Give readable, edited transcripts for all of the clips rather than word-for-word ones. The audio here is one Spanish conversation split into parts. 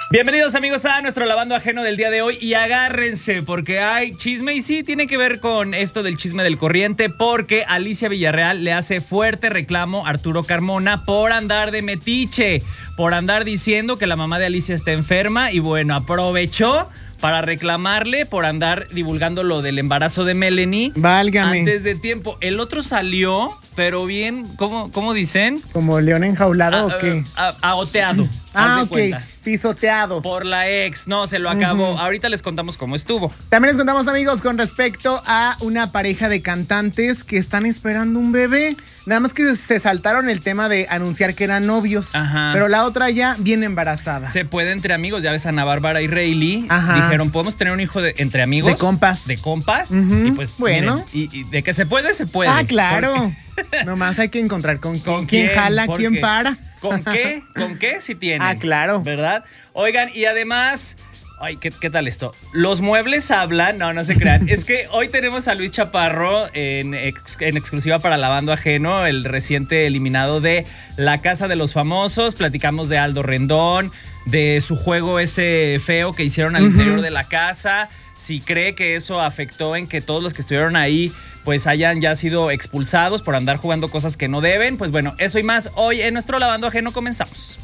Bienvenidos amigos a nuestro Lavando Ajeno del día de hoy y agárrense porque hay chisme y sí, tiene que ver con esto del chisme del corriente porque Alicia Villarreal le hace fuerte reclamo a Arturo Carmona por andar de metiche, por andar diciendo que la mamá de Alicia está enferma y bueno, aprovechó para reclamarle por andar divulgando lo del embarazo de Melanie. Válgame. Antes de tiempo. El otro salió, pero bien, ¿cómo dicen? ¿Como león enjaulado o qué? Agoteado. Ok. Pisoteado. Por la ex, no, se lo acabó. Ahorita les contamos cómo estuvo. También les contamos, amigos, con respecto a una pareja de cantantes que están esperando un bebé. Nada más que se saltaron el tema de anunciar que eran novios. Ajá. Pero la otra ya viene embarazada. Se puede entre amigos, ya ves, Ana Bárbara y Reilly. Ajá. Dijeron, ¿podemos tener un hijo entre amigos? De compas. De compas. Uh-huh. Y pues, bueno. Miren, y de que se puede, se puede. Ah, claro. Nomás hay que encontrar con quién jala, quién para. ¿Con qué? ¿Con qué? Si tienen. Ah, claro. ¿Verdad? Oigan, y además... Ay, ¿qué tal esto? Los muebles hablan, no se crean. Es que hoy tenemos a Luis Chaparro en exclusiva para Lavando Ajeno, el reciente eliminado de La Casa de los Famosos. Platicamos de Aldo Rendón, de su juego ese feo que hicieron al interior de la casa. Si cree que eso afectó en que todos los que estuvieron ahí pues hayan ya sido expulsados por andar jugando cosas que no deben. Pues bueno, eso y más hoy en nuestro Lavando Ajeno comenzamos.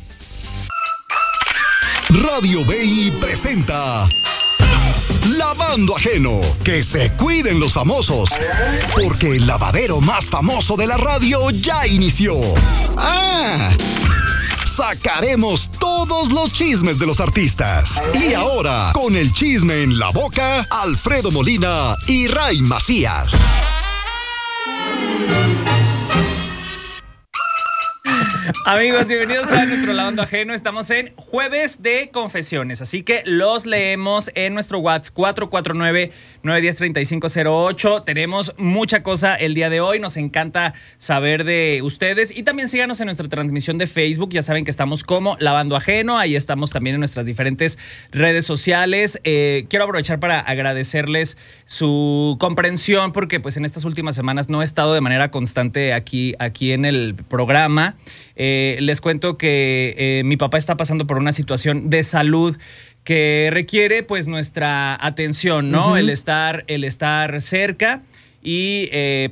Radio BI presenta Lavando Ajeno. Que se cuiden los famosos, porque el lavadero más famoso de la radio ya inició. Sacaremos todos los chismes de los artistas. Y ahora, con el chisme en la boca, Alfredo Molina y Ray Macías. Amigos, bienvenidos a nuestro Lavando Ajeno. Estamos en Jueves de Confesiones, así que los leemos en nuestro WhatsApp 449-910-3508. Tenemos mucha cosa el día de hoy, nos encanta saber de ustedes y también síganos en nuestra transmisión de Facebook. Ya saben que estamos como Lavando Ajeno, ahí estamos también en nuestras diferentes redes sociales. Quiero aprovechar para agradecerles su comprensión porque pues en estas últimas semanas no he estado de manera constante aquí en el programa. Les cuento que mi papá está pasando por una situación de salud que requiere pues nuestra atención, ¿no? Uh-huh. El estar cerca y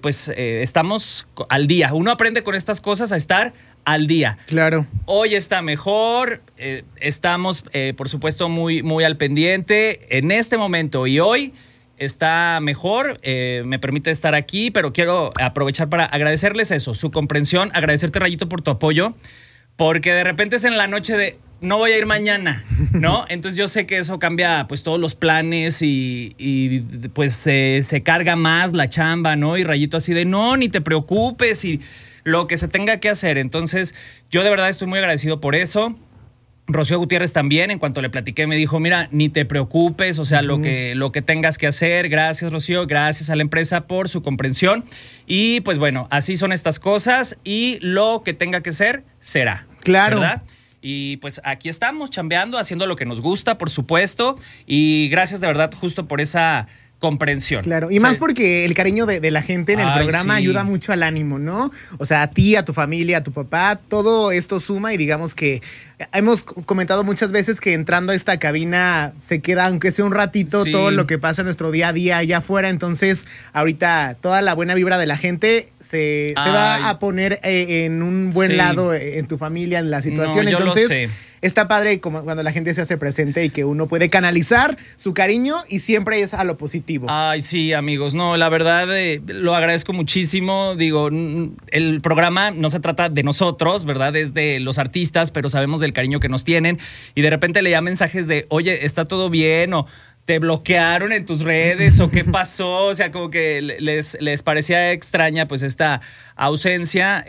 estamos al día. Uno aprende con estas cosas a estar al día. Claro. Hoy está mejor, estamos por supuesto muy, muy al pendiente en este momento y hoy está mejor, me permite estar aquí, pero quiero aprovechar para agradecerles eso, su comprensión, agradecerte, Rayito, por tu apoyo, porque de repente es en la noche de no voy a ir mañana, ¿no? Entonces yo sé que eso cambia pues todos los planes y pues se carga más la chamba, ¿no? Y Rayito así de no, ni te preocupes y lo que se tenga que hacer. Entonces yo de verdad estoy muy agradecido por eso. Rocío Gutiérrez también, en cuanto le platiqué, me dijo, mira, ni te preocupes, o sea, lo que tengas que hacer. Gracias, Rocío, gracias a la empresa por su comprensión. Y pues bueno, así son estas cosas y lo que tenga que ser, será. Claro. ¿Verdad? Y pues aquí estamos chambeando, haciendo lo que nos gusta, por supuesto. Y gracias de verdad justo por esa comprensión. Claro, y más porque el cariño de la gente en el programa ayuda mucho al ánimo, ¿no? O sea, a ti, a tu familia, a tu papá, todo esto suma y digamos que hemos comentado muchas veces que entrando a esta cabina se queda, aunque sea un ratito, todo lo que pasa en nuestro día a día allá afuera. Entonces, ahorita toda la buena vibra de la gente se va a poner en un buen lado en tu familia, en la situación. No, entonces, lo sé. Está padre como cuando la gente se hace presente y que uno puede canalizar su cariño y siempre es a lo positivo. Ay, sí, amigos. No, la verdad lo agradezco muchísimo. Digo, el programa no se trata de nosotros, ¿verdad? Es de los artistas, pero sabemos del cariño que nos tienen. Y de repente leía mensajes de, oye, ¿está todo bien? O ¿te bloquearon en tus redes? ¿O qué pasó? O sea, como que les parecía extraña pues esta ausencia.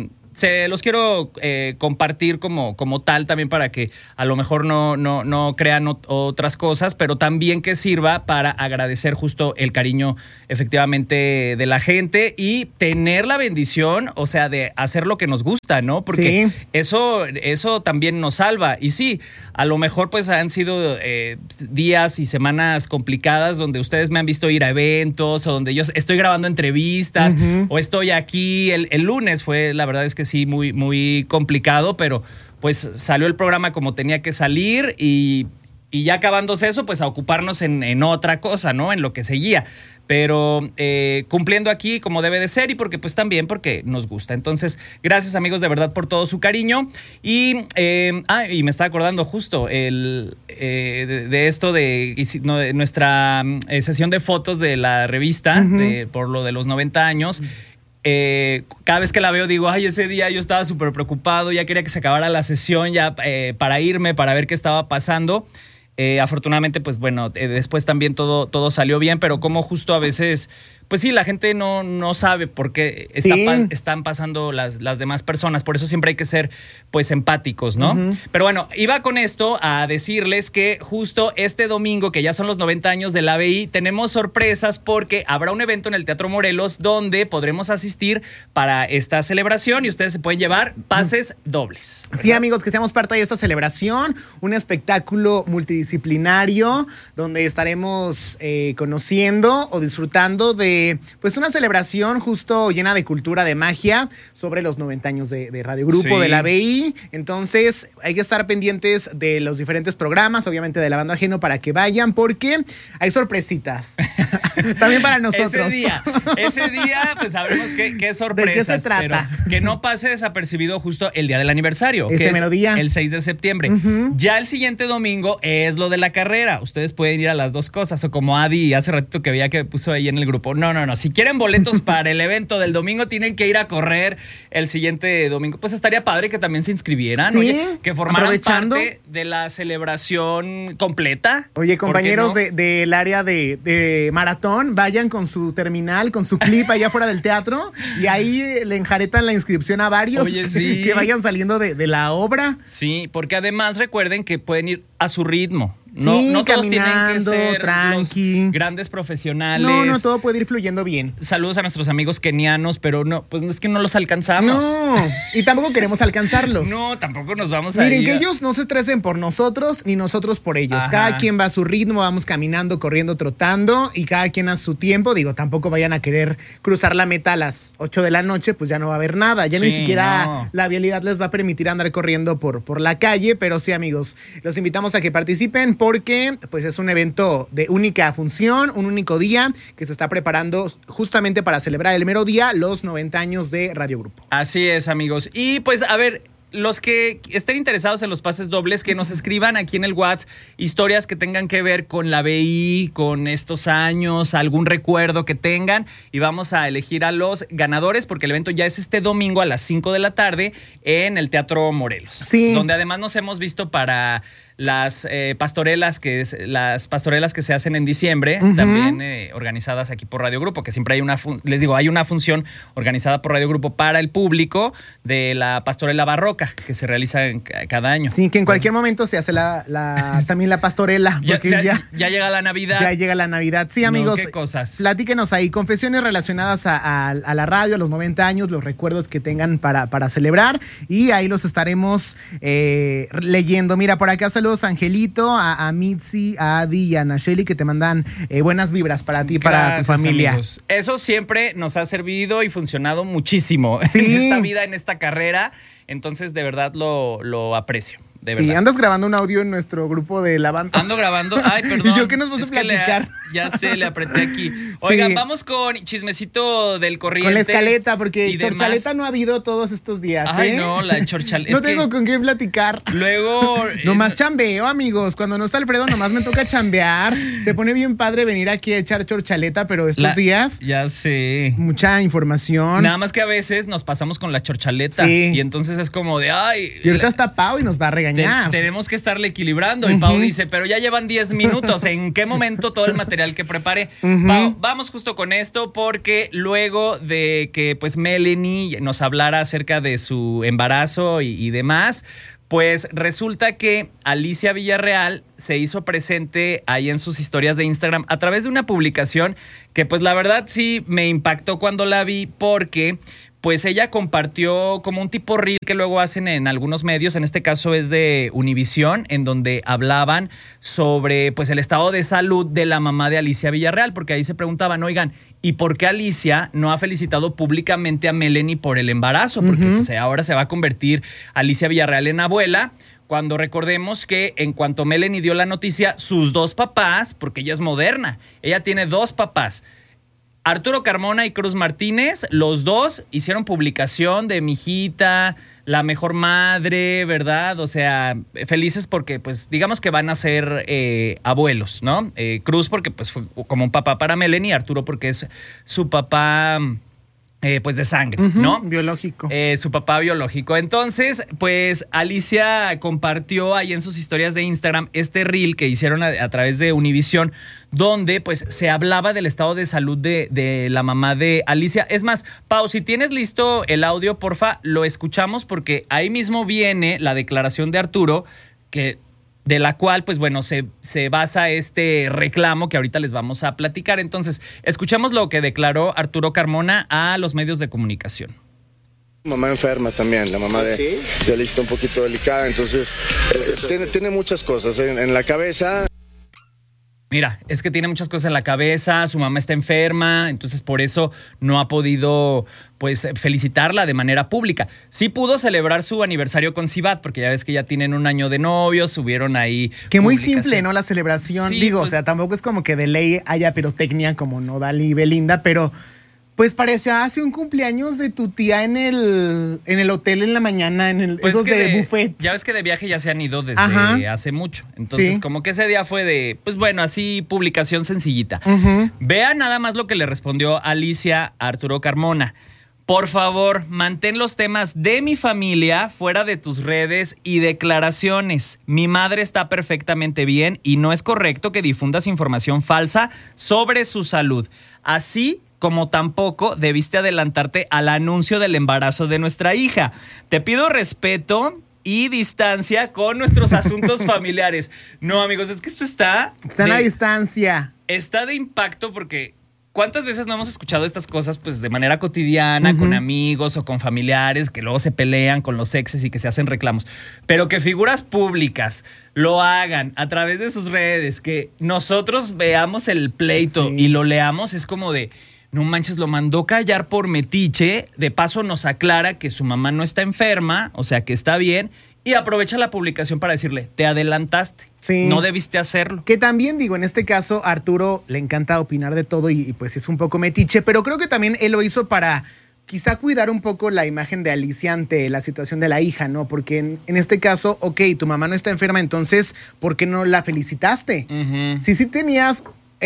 Se los quiero compartir como tal también para que a lo mejor no crean otras cosas, pero también que sirva para agradecer justo el cariño efectivamente de la gente y tener la bendición, o sea, de hacer lo que nos gusta, ¿no? Porque eso también nos salva. Y sí, a lo mejor pues han sido días y semanas complicadas donde ustedes me han visto ir a eventos o donde yo estoy grabando entrevistas o estoy aquí. El lunes fue, la verdad es que sí, muy, muy complicado, pero pues salió el programa como tenía que salir y ya acabándose eso, pues a ocuparnos en otra cosa, ¿no? En lo que seguía. Pero cumpliendo aquí como debe de ser y porque pues también porque nos gusta. Entonces, gracias amigos de verdad por todo su cariño. Y me estaba acordando justo de esto de nuestra sesión de fotos de la revista por lo de los 90 años. Cada vez que la veo digo, ay, ese día yo estaba súper preocupado, ya quería que se acabara la sesión ya para irme, para ver qué estaba pasando. Afortunadamente, pues bueno, después también todo salió bien, pero como justo a veces, pues sí, la gente no sabe por qué están pasando las demás personas. Por eso siempre hay que ser, pues, empáticos, ¿no? Pero bueno, iba con esto a decirles que justo este domingo, que ya son los 90 años del ABI, tenemos sorpresas porque habrá un evento en el Teatro Morelos donde podremos asistir para esta celebración y ustedes se pueden llevar pases dobles, ¿verdad? Sí, amigos, que seamos parte de esta celebración, un espectáculo multidisciplinario donde estaremos conociendo o disfrutando de pues una celebración justo llena de cultura, de magia sobre los 90 años de Radio Grupo, de la ABI. Entonces hay que estar pendientes de los diferentes programas, obviamente de Lavando Ajeno, para que vayan porque hay sorpresitas. También para nosotros. Ese día pues sabremos qué sorpresas. ¿De qué se trata? Pero que no pase desapercibido justo el día del aniversario. Ese mero día. El 6 de septiembre. Ya el siguiente domingo es lo de la carrera. Ustedes pueden ir a las dos cosas. O como Adi hace ratito que veía que puso ahí en el grupo. No. Si quieren boletos para el evento del domingo, tienen que ir a correr el siguiente domingo. Pues estaría padre que también se inscribieran. Sí, oye, que formaran parte de la celebración completa. Oye, compañeros del área de maratón, vayan con su terminal, con su clip allá afuera del teatro y ahí le enjaretan la inscripción a varios. Oye, sí. que vayan saliendo de la obra. Sí, porque además recuerden que pueden ir a su ritmo. No todos caminando, tienen que ser tranqui, los grandes profesionales. No, todo puede ir fluyendo bien. Saludos a nuestros amigos kenianos, pero no, pues es que no los alcanzamos. No, y tampoco queremos alcanzarlos. No, tampoco nos vamos a ir. Miren, que ellos no se estresen por nosotros, ni nosotros por ellos. Ajá. Cada quien va a su ritmo, vamos caminando, corriendo, trotando, y cada quien a su tiempo. Digo, tampoco vayan a querer cruzar la meta a las 8 de la noche, pues ya no va a haber nada. Ya ni siquiera la vialidad les va a permitir andar corriendo por la calle, pero sí, amigos, los invitamos a que participen porque pues es un evento de única función, un único día que se está preparando justamente para celebrar el mero día los 90 años de Radio Grupo. Así es, amigos. Y pues a ver, los que estén interesados en los pases dobles, que nos escriban aquí en el WhatsApp historias que tengan que ver con la BI, con estos años, algún recuerdo que tengan, y vamos a elegir a los ganadores porque el evento ya es este domingo a las 5 de la tarde en el Teatro Morelos. Sí. Donde además nos hemos visto para las pastorelas que se hacen en diciembre, también organizadas aquí por Radio Grupo, que siempre hay hay una función organizada por Radio Grupo para el público de la pastorela barroca que se realiza cada año. Sí, que en cualquier momento se hace también la pastorela. Porque ya llega la Navidad. Ya llega la Navidad. Sí, amigos. ¿Qué cosas? Platíquenos ahí, confesiones relacionadas a la radio, a los 90 años, los recuerdos que tengan para celebrar, y ahí los estaremos leyendo. Mira, por acá saludos a Angelito, a Mitzi, a Adi y a Nacheli, que te mandan buenas vibras para ti y para tu familia. Amigos. Eso siempre nos ha servido y funcionado muchísimo en esta vida, en esta carrera. Entonces, de verdad lo aprecio. Sí, andas grabando un audio en nuestro grupo de Lavando. Ando grabando. Ay, perdón. ¿Y yo qué nos vas a platicar? Ya sé, le apreté aquí. Oigan, vamos con chismecito del corriente. Con la escaleta, porque chorchaleta no ha habido todos estos días. Ay, no, la chorchaleta. No tengo con qué platicar. Luego. Nomás chambeo, amigos. Cuando no está Alfredo, nomás me toca chambear. Se pone bien padre venir aquí a echar chorchaleta, pero estos días. Ya sé. Mucha información. Nada más que a veces nos pasamos con la chorchaleta. Sí. Y entonces es como de, ay. Y ahorita está Pau y nos va a regañar. Tenemos que estarle equilibrando. Y Pau dice, pero ya llevan 10 minutos. ¿En qué momento todo el material que preparé? Pau, vamos justo con esto porque luego de que pues Melanie nos hablara acerca de su embarazo y demás, pues resulta que Alicia Villarreal se hizo presente ahí en sus historias de Instagram a través de una publicación que pues la verdad sí me impactó cuando la vi porque pues ella compartió como un tipo reel que luego hacen en algunos medios, en este caso es de Univisión, en donde hablaban sobre pues el estado de salud de la mamá de Alicia Villarreal, porque ahí se preguntaban, oigan, y por qué Alicia no ha felicitado públicamente a Melanie por el embarazo, porque pues, ahora se va a convertir Alicia Villarreal en abuela. Cuando recordemos que en cuanto Melanie dio la noticia, sus dos papás, porque ella es moderna, ella tiene dos papás, Arturo Carmona y Cruz Martínez, los dos hicieron publicación de mi hijita, la mejor madre, ¿verdad? O sea, felices porque, pues, digamos que van a ser abuelos, ¿no? Cruz porque, pues, fue como un papá para Melanie, Arturo porque es su papá... pues de sangre, ¿no? Biológico. Su papá biológico. Entonces, pues Alicia compartió ahí en sus historias de Instagram este reel que hicieron a través de Univisión, donde pues se hablaba del estado de salud de la mamá de Alicia. Es más, Pau, si tienes listo el audio, porfa, lo escuchamos porque ahí mismo viene la declaración de Arturo de la cual, pues bueno, se basa este reclamo que ahorita les vamos a platicar. Entonces, escuchemos lo que declaró Arturo Carmona a los medios de comunicación. Mamá enferma también, la mamá de Alicia está un poquito delicada, entonces tiene muchas cosas en la cabeza. Mira, es que tiene muchas cosas en la cabeza, su mamá está enferma, entonces por eso no ha podido pues felicitarla de manera pública. Sí pudo celebrar su aniversario con Sivat, porque ya ves que ya tienen un año de novios, subieron ahí... Que muy simple, ¿no? La celebración. Sí, digo, pues, o sea, tampoco es como que de ley haya pirotecnia como Nodal y Belinda, pero... Pues parecía hace un cumpleaños de tu tía en el hotel en la mañana, pues esos de buffet. Ya ves que de viaje ya se han ido desde hace mucho. Entonces, sí, como que ese día fue de, pues bueno, así publicación sencillita. Vean nada más lo que le respondió Alicia a Arturo Carmona. Por favor, mantén los temas de mi familia fuera de tus redes y declaraciones. Mi madre está perfectamente bien y no es correcto que difundas información falsa sobre su salud. Así como tampoco debiste adelantarte al anuncio del embarazo de nuestra hija. Te pido respeto y distancia con nuestros asuntos familiares. No, amigos, es que esto está en la distancia. Está de impacto porque ¿cuántas veces no hemos escuchado estas cosas pues de manera cotidiana, con amigos o con familiares que luego se pelean con los exes y que se hacen reclamos? Pero que figuras públicas lo hagan a través de sus redes, que nosotros veamos el pleito y lo leamos, es como de... No manches, lo mandó callar por metiche. De paso nos aclara que su mamá no está enferma, o sea que está bien. Y aprovecha la publicación para decirle, te adelantaste, no debiste hacerlo. Que también digo, en este caso Arturo le encanta opinar de todo y pues es un poco metiche, pero creo que también él lo hizo para quizá cuidar un poco la imagen de Alicia ante la situación de la hija, ¿no? Porque en este caso, ok, tu mamá no está enferma, entonces, ¿por qué no la felicitaste? Si sí tenías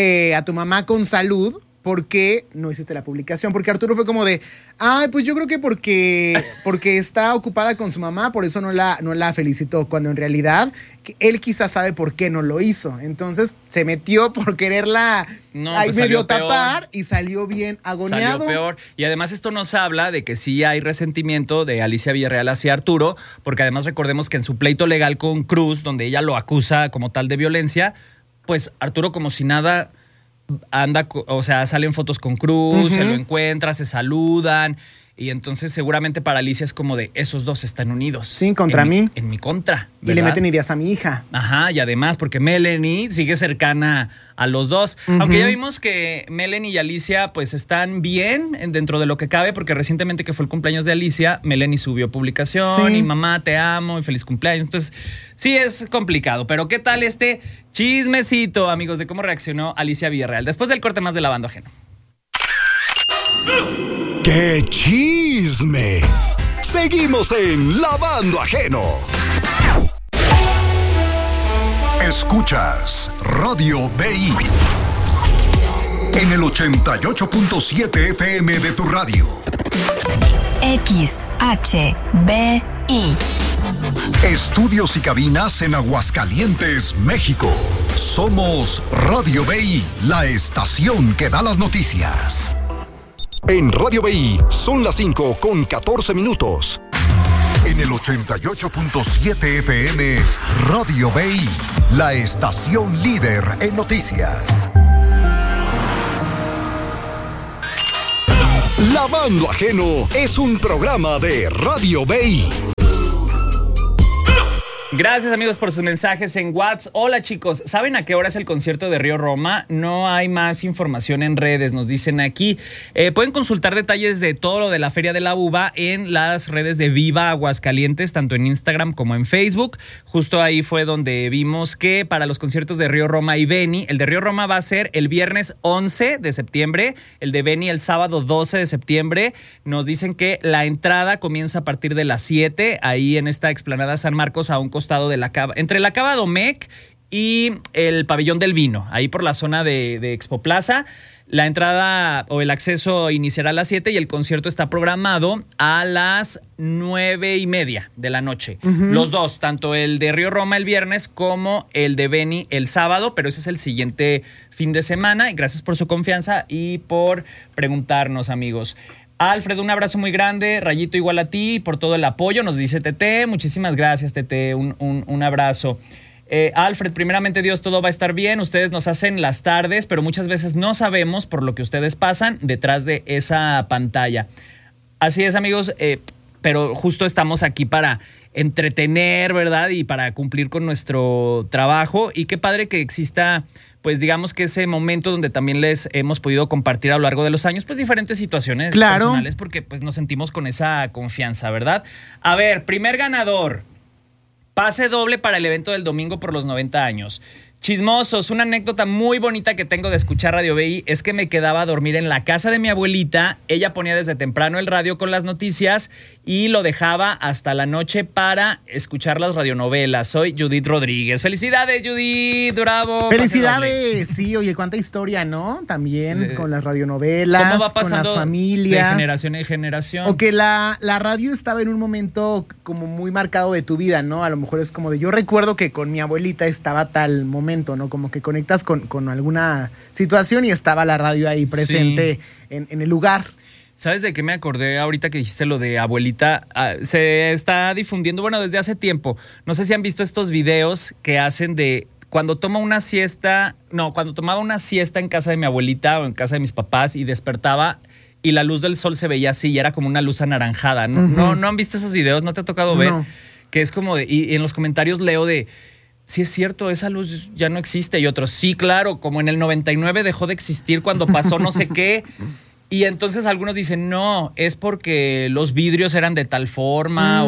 a tu mamá con salud, ¿por qué no hiciste la publicación? Porque Arturo fue como de, pues yo creo que porque está ocupada con su mamá, por eso no la felicitó, cuando en realidad él quizás sabe por qué no lo hizo. Entonces se metió por quererla pues medio tapar y salió bien agoneado. Salió peor. Y además esto nos habla de que sí hay resentimiento de Alicia Villarreal hacia Arturo, porque además recordemos que en su pleito legal con Cruz, donde ella lo acusa como tal de violencia, pues Arturo como si nada... anda, o sea, salen fotos con Cruz, se lo encuentra, se saludan y entonces seguramente para Alicia es como de esos dos están unidos. Sí, contra mí. En mi contra, ¿verdad? Y le meten ideas a mi hija. Ajá, y además porque Melanie sigue cercana a los dos. Aunque ya vimos que Melanie y Alicia pues están bien dentro de lo que cabe, porque recientemente que fue el cumpleaños de Alicia, Melanie subió publicación y mamá, te amo y feliz cumpleaños. Entonces sí es complicado, pero ¿qué tal este chismecito, amigos, de cómo reaccionó Alicia Villarreal? Después del corte más de Lavando Ajeno. ¡Qué chisme! Seguimos en Lavando Ajeno. Escuchas Radio BI en el 88.7 FM de tu radio. XHBI. Estudios y cabinas en Aguascalientes, México. Somos Radio BI, la estación que da las noticias. En Radio BI son las 5:14. En el 88.7 FM, Radio BI, la estación líder en noticias. Lavando Ajeno es un programa de Radio BI. Gracias, amigos, por sus mensajes en WhatsApp. Hola, chicos. ¿Saben a qué hora es el concierto de Río Roma? No hay más información en redes, nos dicen aquí. Pueden consultar detalles de todo lo de la Feria de la Uva en las redes de Viva Aguascalientes, tanto en Instagram como en Facebook. Justo ahí fue donde vimos que para los conciertos de Río Roma y Beni, el de Río Roma va a ser el viernes 11 de septiembre, el de Beni el sábado 12 de septiembre. Nos dicen que la entrada comienza a partir de las 7, ahí en esta explanada San Marcos, a un costado de la cava, entre la Cava Domecq y el Pabellón del Vino, ahí por la zona de Expo Plaza. La entrada o el acceso iniciará a las 7 y el concierto está programado a las 9:30 de la noche. Los dos, tanto el de Río Roma el viernes como el de Beni el sábado, pero ese es el siguiente fin de semana. Y gracias por su confianza y por preguntarnos, amigos. Alfred, un abrazo muy grande, Rayito igual a ti, por todo el apoyo, nos dice Tete. Muchísimas gracias, Tete, un abrazo. Alfred, primeramente Dios, todo va a estar bien. Ustedes nos hacen las tardes, pero muchas veces no sabemos por lo que ustedes pasan detrás de esa pantalla. Así es, amigos, pero justo estamos aquí para entretener, ¿verdad? Y para cumplir con nuestro trabajo. Y qué padre que exista, pues digamos que ese momento donde también les hemos podido compartir a lo largo de los años, pues diferentes situaciones personales, porque pues nos sentimos con esa confianza, ¿verdad? A ver, primer ganador. Pase doble para el evento del domingo por los 90 años. Chismosos, una anécdota muy bonita que tengo de escuchar Radio BI es que me quedaba a dormir en la casa de mi abuelita. Ella ponía desde temprano el radio con las noticias y lo dejaba hasta la noche para escuchar las radionovelas. Soy Judith Rodríguez. ¡Felicidades, Judith! ¡Bravo! ¡Felicidades! Sí, oye, cuánta historia, ¿no? También con las radionovelas, ¿cómo va pasando con las familias? De generación en generación. O que la radio estaba en un momento como muy marcado de tu vida, ¿no? A lo mejor es como de, yo recuerdo que con mi abuelita estaba tal momento, ¿no? Como que conectas con alguna situación y estaba la radio ahí presente, sí, en el lugar. ¿Sabes de qué me acordé ahorita que dijiste lo de abuelita? Se está difundiendo, bueno, desde hace tiempo. No sé si han visto estos videos que hacen de cuando tomaba una siesta en casa de mi abuelita o en casa de mis papás y despertaba y la luz del sol se veía así y era como una luz anaranjada. ¿No han visto esos videos? ¿No te ha tocado ver? No. Que es como de, y en los comentarios leo de, sí es cierto, esa luz ya no existe. Y otros, sí, claro, como en el 99 dejó de existir cuando pasó no sé qué. Y entonces algunos dicen, no, es porque los vidrios eran de tal forma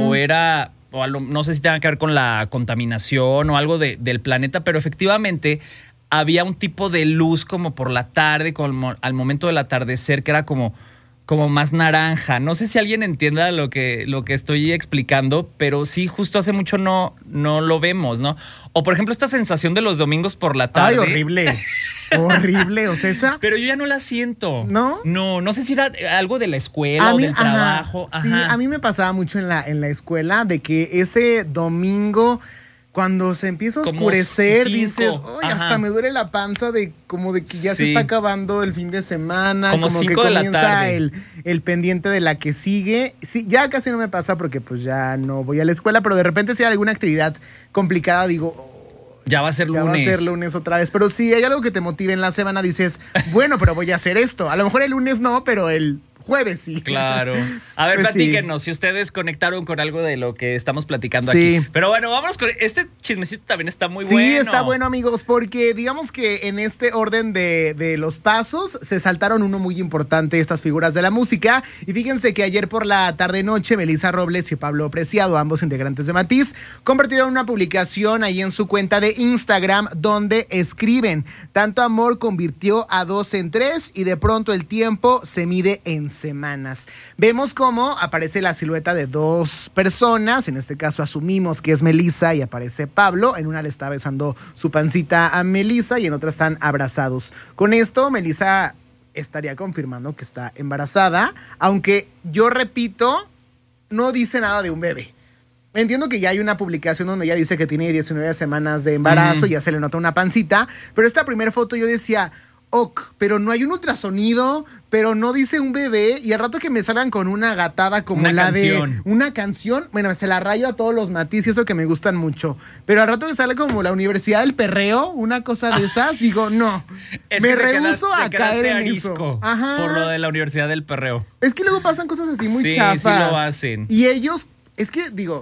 no sé si tenga que ver con la contaminación o algo del planeta, pero efectivamente había un tipo de luz como por la tarde, como al momento del atardecer, que era como más naranja. No sé si alguien entienda lo que estoy explicando, pero sí, justo hace mucho no lo vemos, ¿no? O por ejemplo, esta sensación de los domingos por la tarde. ¡Ay, horrible! Horrible, o sea, esa. Pero yo ya no la siento. ¿No? No sé si era algo de la escuela o del trabajo. Sí, a mí me pasaba mucho en la escuela de que ese domingo, cuando se empieza a oscurecer, dices, ¡ay, hasta me duele la panza! Como de que ya se está acabando el fin de semana, como que comienza el pendiente de la que sigue. Sí, ya casi no me pasa porque pues ya no voy a la escuela, pero de repente si hay alguna actividad complicada, digo, ya va a ser lunes. Ya va a ser lunes otra vez. Pero si hay algo que te motive en la semana, dices, bueno, pero voy a hacer esto. A lo mejor el lunes no, pero el jueves sí. Claro. A ver, pues platíquenos si ustedes conectaron con algo de lo que estamos platicando aquí. Pero bueno, vámonos con este chismecito, también está muy bueno. Sí, está bueno, amigos, porque digamos que en este orden de los pasos se saltaron uno muy importante, estas figuras de la música. Y fíjense que ayer por la tarde-noche, Melissa Robles y Pablo Preciado, ambos integrantes de Matiz, compartieron una publicación ahí en su cuenta de Instagram donde escriben: tanto amor convirtió a 2 en 3 y de pronto el tiempo se mide en semanas. Vemos cómo aparece la silueta de 2 personas, en este caso asumimos que es Melissa y aparece Pablo. En una le está besando su pancita a Melissa y en otra están abrazados. Con esto Melissa estaría confirmando que está embarazada, aunque yo repito, no dice nada de un bebé. Entiendo que ya hay una publicación donde ella dice que tiene 19 semanas de embarazo, ya se le nota una pancita, pero esta primera foto yo decía, pero no hay un ultrasonido, pero no dice un bebé, y al rato que me salgan con una gatada como de una canción, bueno, se la rayo a todos los Matiz y eso que me gustan mucho, pero al rato que sale como la Universidad del Perreo, una cosa de esas, digo, no, me rehúso a caer en eso. Ajá. Por lo de la Universidad del Perreo. Es que luego pasan cosas así muy chafas. Sí lo hacen. Y ellos, es que digo,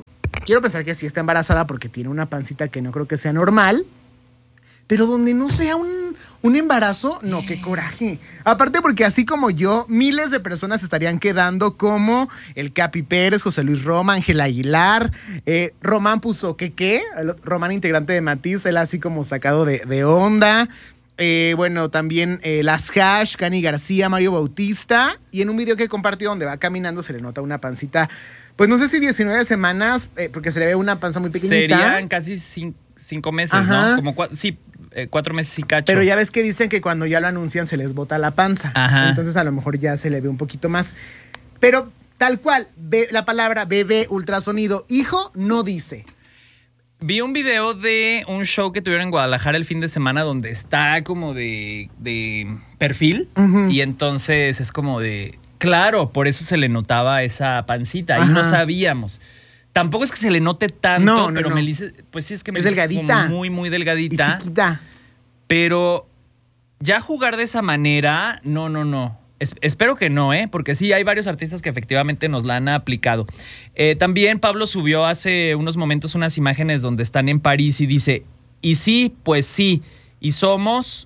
quiero pensar que sí está embarazada porque tiene una pancita que no creo que sea normal. Pero donde no sea un embarazo, no, qué coraje. Aparte porque así como yo, miles de personas estarían quedando como el Capi Pérez, José Luis Roma, Ángela Aguilar. Román puso ¿qué? Román, integrante de Matiz, él así como sacado de onda. Bueno, también Las Hash, Cani García, Mario Bautista. Y en un video que compartió donde va caminando se le nota una pancita, pues no sé si 19 semanas, porque se le ve una panza muy pequeñita. Serían casi 5 meses, ajá, ¿no? Como 4 meses y cacho. Pero ya ves que dicen que cuando ya lo anuncian se les bota la panza. Ajá. Entonces a lo mejor ya se le ve un poquito más. Pero tal cual, la palabra bebé, ultrasonido, hijo, no dice. Vi un video de un show que tuvieron en Guadalajara el fin de semana donde está como de perfil. Uh-huh. Y entonces es como de... Claro, por eso se le notaba esa pancita. Ajá. Y no sabíamos. Tampoco es que se le note tanto, pero no. Melissa, pues sí es que Melissa es delgadita. Como muy, muy delgadita. Y chiquita. Pero ya jugar de esa manera, no. Espero que no, porque sí, hay varios artistas que efectivamente nos la han aplicado. También Pablo subió hace unos momentos unas imágenes donde están en París y dice, y sí, pues sí, y somos...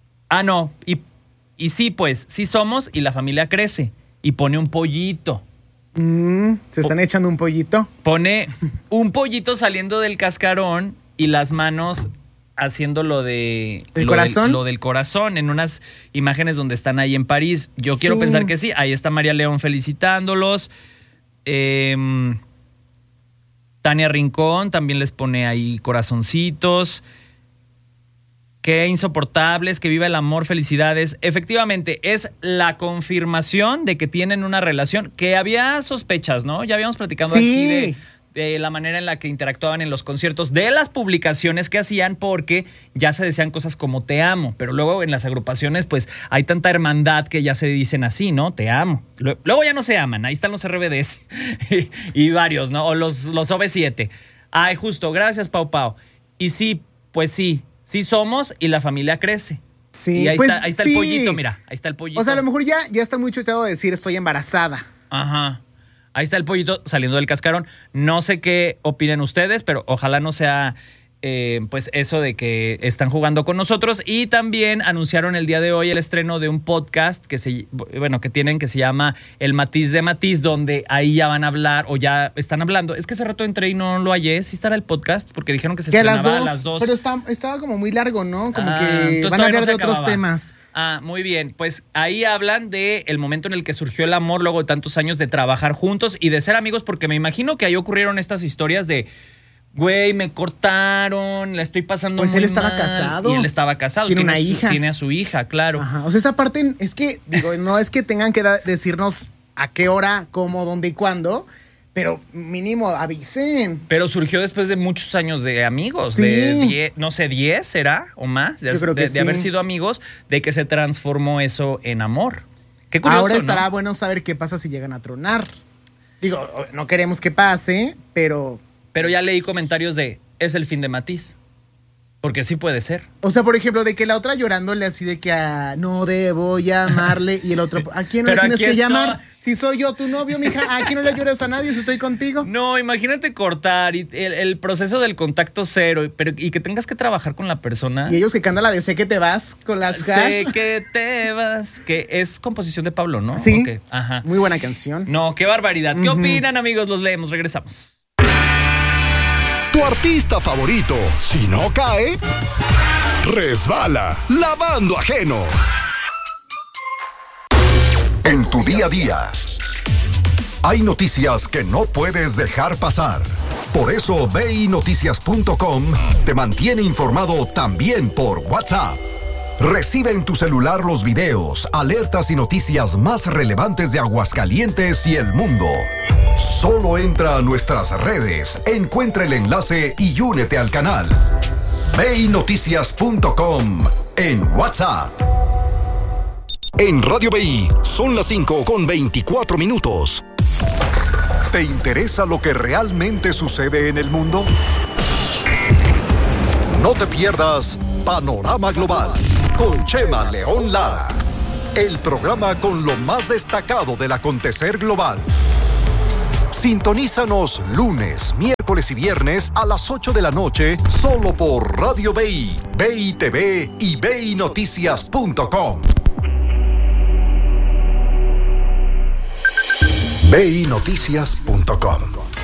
y sí, pues, sí somos y la familia crece. Y pone un pollito. ¿Se están echando un pollito? Pone un pollito saliendo del cascarón y las manos haciendo lo del corazón en unas imágenes donde están ahí en París. Yo quiero pensar que sí. Ahí está María León felicitándolos. Tania Rincón también les pone ahí corazoncitos. Qué insoportables, que viva el amor, felicidades. Efectivamente, es la confirmación de que tienen una relación, que había sospechas, ¿no? Ya habíamos platicado aquí de la manera en la que interactuaban en los conciertos, de las publicaciones que hacían, porque ya se decían cosas como te amo, pero luego en las agrupaciones pues hay tanta hermandad que ya se dicen así, ¿no? Te amo. Luego ya no se aman, ahí están los RBDs y varios, ¿no? O los OV7. Ay, justo, gracias, Pau Pau. Y sí, pues sí. Sí somos y la familia crece. Sí, y ahí pues está el pollito, mira, ahí está el pollito. O sea, a lo mejor ya está muy choteado de decir estoy embarazada. Ajá. Ahí está el pollito saliendo del cascarón. No sé qué opinen ustedes, pero ojalá no sea pues eso de que están jugando con nosotros. Y también anunciaron el día de hoy el estreno de un podcast que tienen, que se llama El Matiz de Matiz, donde ahí ya van a hablar o ya están hablando. Es que hace rato entré y no lo hallé. ¿Sí estará el podcast? Porque dijeron que se estrenaba a las 2. Pero estaba como muy largo, ¿no? Como que van a hablar de otros temas. Muy bien. Pues ahí hablan de el momento en el que surgió el amor luego de tantos años de trabajar juntos y de ser amigos, porque me imagino que ahí ocurrieron estas historias de... Güey, me cortaron, la estoy pasando muy mal. Pues él estaba casado. Y él estaba casado. Tiene una hija. Tiene a su hija, claro. Ajá. O sea, esa parte es que, no es que tengan que decirnos a qué hora, cómo, dónde y cuándo, pero mínimo avisen. Pero surgió después de muchos años de amigos. Sí. De 10 ¿será? O más. Yo creo que de haber sido amigos, de que se transformó eso en amor. Qué curioso, ahora estará, ¿no? Bueno saber qué pasa si llegan a tronar. No queremos que pase, pero ya leí comentarios de, es el fin de Matiz. Porque sí puede ser. O sea, por ejemplo, de que la otra llorándole así de que no debo llamarle y el otro, ¿a quién le tienes que llamar? Si soy yo tu novio, mija, ¿a quién no le llores a nadie si estoy contigo? No, imagínate cortar y el proceso del contacto cero, y que tengas que trabajar con la persona. Y ellos que cantan la de Sé que te vas con las Sé que te vas, que es composición de Pablo, ¿no? Sí, okay. Ajá. Muy buena canción. No, qué barbaridad. ¿Qué opinan, amigos? Los leemos, regresamos. Tu artista favorito, si no cae, resbala lavando ajeno. En tu día a día, hay noticias que no puedes dejar pasar. Por eso BINoticias.com te mantiene informado también por WhatsApp. Recibe en tu celular los videos, alertas y noticias más relevantes de Aguascalientes y el mundo. Solo entra a nuestras redes, encuentra el enlace y únete al canal. BINoticias.com en WhatsApp. En Radio BI son las 5:24. ¿Te interesa lo que realmente sucede en el mundo? No te pierdas Panorama Global con Chema León Lara, el programa con lo más destacado del acontecer global. Sintonízanos lunes, miércoles y viernes a las 8 de la noche solo por Radio BI, BI TV y BINoticias.com. BINoticias.com.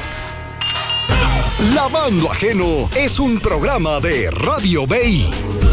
Lavando Ajeno es un programa de Radio BI.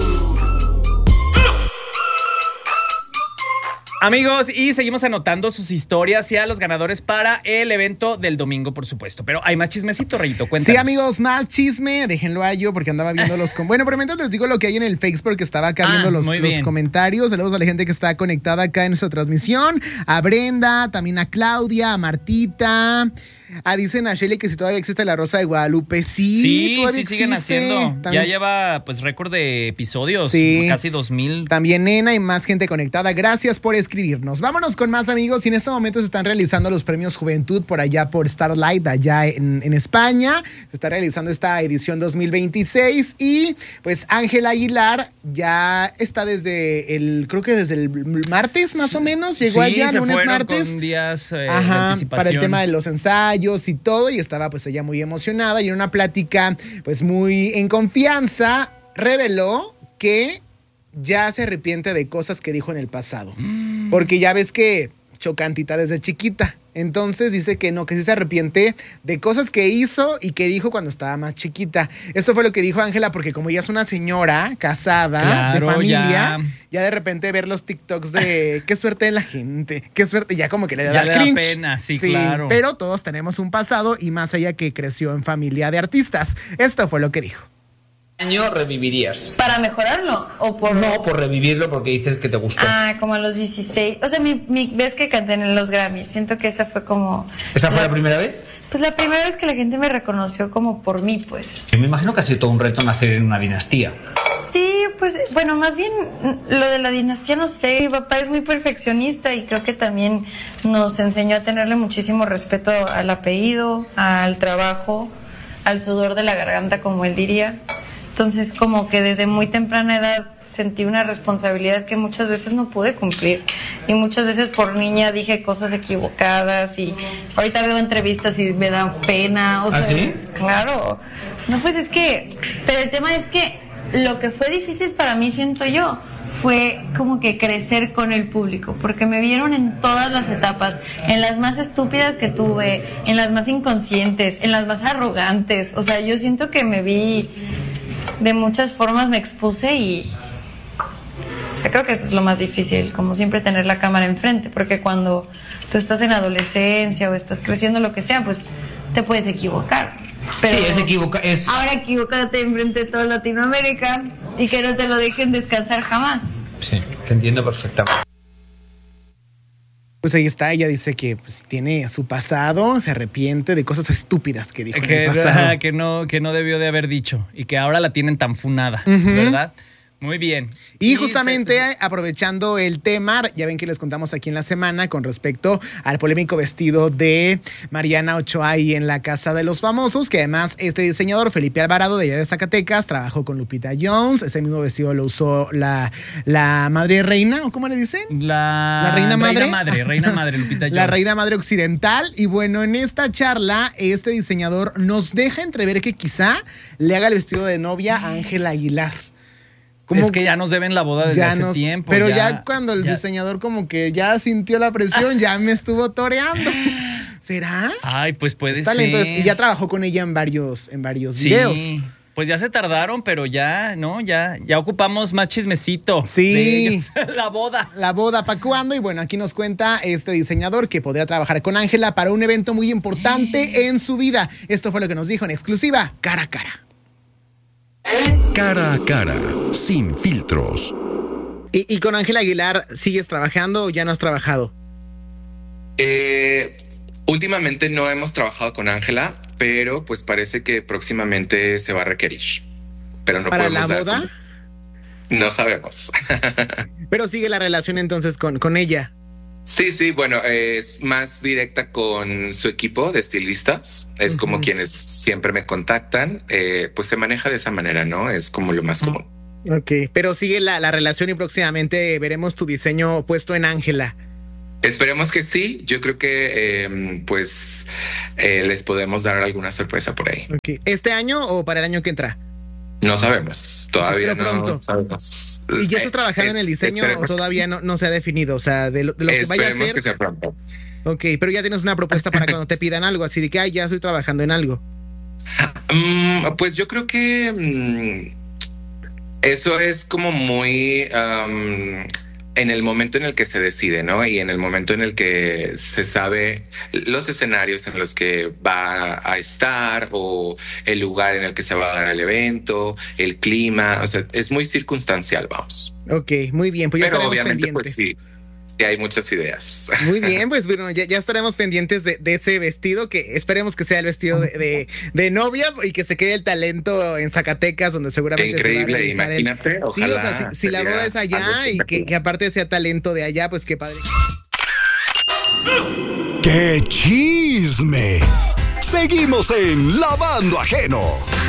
Amigos, y seguimos anotando sus historias y a los ganadores para el evento del domingo, por supuesto. Pero hay más chismecito, Rayito, cuéntanos. Sí, amigos, más chisme. Déjenlo a yo porque andaba viendo los... Bueno, pero mientras les digo lo que hay en el Facebook porque estaba acá viendo los comentarios. Saludos a la gente que está conectada acá en nuestra transmisión. A Brenda, también a Claudia, a Martita... dicen a Shelly que si todavía existe la Rosa de Guadalupe. Sí, sí siguen haciendo. También, ya lleva pues récord de episodios, sí, casi 2000. También Nena y más gente conectada. Gracias por escribirnos. Vámonos con más, amigos. Y en este momento se están realizando los premios Juventud por allá por Starlight, allá en España. Se está realizando esta edición 2026 y pues Ángela Aguilar ya está creo que desde el martes más o menos. Llegó allá lunes, martes. Con días de anticipación. Para el tema de los ensayos y todo, y estaba pues ella muy emocionada y en una plática pues muy en confianza reveló que ya se arrepiente de cosas que dijo en el pasado, porque ya ves que chocantita desde chiquita. Entonces dice que no, que sí se arrepiente de cosas que hizo y que dijo cuando estaba más chiquita. Esto fue lo que dijo Ángela, porque como ella es una señora casada, claro, de familia, ya de repente ver los TikToks de qué suerte de la gente, qué suerte, ya como que le da cringe. Da pena, sí, claro. Pero todos tenemos un pasado y más ella que creció en familia de artistas. Esto fue lo que dijo. ¿Año revivirías? ¿Para mejorarlo? ¿O por...? No, por revivirlo porque dices que te gustó. Como a los 16. O sea, mi vez que canté en los Grammys, siento que esa fue como... ¿Esa fue la primera vez? Pues la primera vez que la gente me reconoció como por mí, pues. Yo me imagino que ha sido todo un reto nacer en una dinastía. Sí, pues, bueno, más bien lo de la dinastía, no sé. Mi papá es muy perfeccionista y creo que también nos enseñó a tenerle muchísimo respeto al apellido, al trabajo, al sudor de la garganta, como él diría. Entonces, como que desde muy temprana edad sentí una responsabilidad que muchas veces no pude cumplir. Y muchas veces por niña dije cosas equivocadas y ahorita veo entrevistas y me da pena. O sea, ¿sí? Claro. No, pues es que... Pero el tema es que lo que fue difícil para mí, siento yo, fue como que crecer con el público, porque me vieron en todas las etapas, en las más estúpidas que tuve, en las más inconscientes, en las más arrogantes. O sea, yo siento que me vi... De muchas formas me expuse y... O sea, creo que eso es lo más difícil, como siempre tener la cámara enfrente, porque cuando tú estás en adolescencia o estás creciendo, lo que sea, pues te puedes equivocar. Pero sí, ahora equivócate enfrente de toda Latinoamérica y que no te lo dejen descansar jamás. Sí, te entiendo perfectamente. Pues ahí está, ella dice que pues, tiene su pasado, se arrepiente de cosas estúpidas que dijo en el pasado. Que no debió de haber dicho y que ahora la tienen tan funada, ¿verdad? Muy bien. Y justamente aprovechando el tema, ya ven que les contamos aquí en la semana con respecto al polémico vestido de Mariana Ochoa ahí en la Casa de los Famosos, que además este diseñador, Felipe Alvarado, de allá de Zacatecas, trabajó con Lupita Jones. Ese mismo vestido lo usó la madre reina, ¿o cómo le dicen? La reina madre. Reina madre, Lupita Jones. La reina madre occidental. Y bueno, en esta charla, este diseñador nos deja entrever que quizá le haga el vestido de novia a Ángela Aguilar. Es que ya nos deben la boda desde hace tiempo. Pero ya cuando el diseñador como que ya sintió la presión, ya me estuvo toreando. ¿Será? Ay, pues puede ser. Entonces, y ya trabajó con ella en varios videos. Pues ya se tardaron, pero ya, ¿no? Ya ocupamos más chismecito. Sí. La boda. La boda, ¿para cuándo? Y bueno, aquí nos cuenta este diseñador que podría trabajar con Ángela para un evento muy importante en su vida. Esto fue lo que nos dijo en exclusiva, cara a cara. Cara a cara, sin filtros. ¿Y con Ángela Aguilar sigues trabajando o ya no has trabajado? Últimamente no hemos trabajado con Ángela, pero pues parece que próximamente se va a requerir. Pero no ¿para podemos la boda? No sabemos. Pero sigue la relación entonces con ella. Sí, bueno, es más directa con su equipo de estilistas. Es como quienes siempre me contactan. Pues se maneja de esa manera, ¿no? Es como lo más común. Ok, pero sigue la relación y próximamente veremos tu diseño puesto en Ángela. Esperemos que sí. Yo creo que les podemos dar alguna sorpresa por ahí. Okay. ¿Este año o para el año que entra? No sabemos, todavía no sabemos. ¿Y ya estás trabajando en el diseño o todavía no se ha definido? O sea, de lo que vaya a hacer. Esperemos que sea pronto. Ok, pero ya tienes una propuesta para cuando te pidan algo, así de que ya estoy trabajando en algo. Pues yo creo que eso es como muy en el momento en el que se decide, ¿no? Y en el momento en el que se sabe los escenarios en los que va a estar o el lugar en el que se va a dar el evento, el clima, o sea, es muy circunstancial, vamos. Ok, muy bien, pues ya Pero estaremos obviamente, pendientes. pues sí, hay muchas ideas. Muy bien, pues bueno, ya estaremos pendientes de ese vestido, que esperemos que sea el vestido de novia y que se quede el talento en Zacatecas, donde seguramente increíble, se va a imagínate. Sí, o sea, si la boda es allá y que aparte sea talento de allá, pues qué padre. ¡Qué chisme! Seguimos en Lavando Ajeno.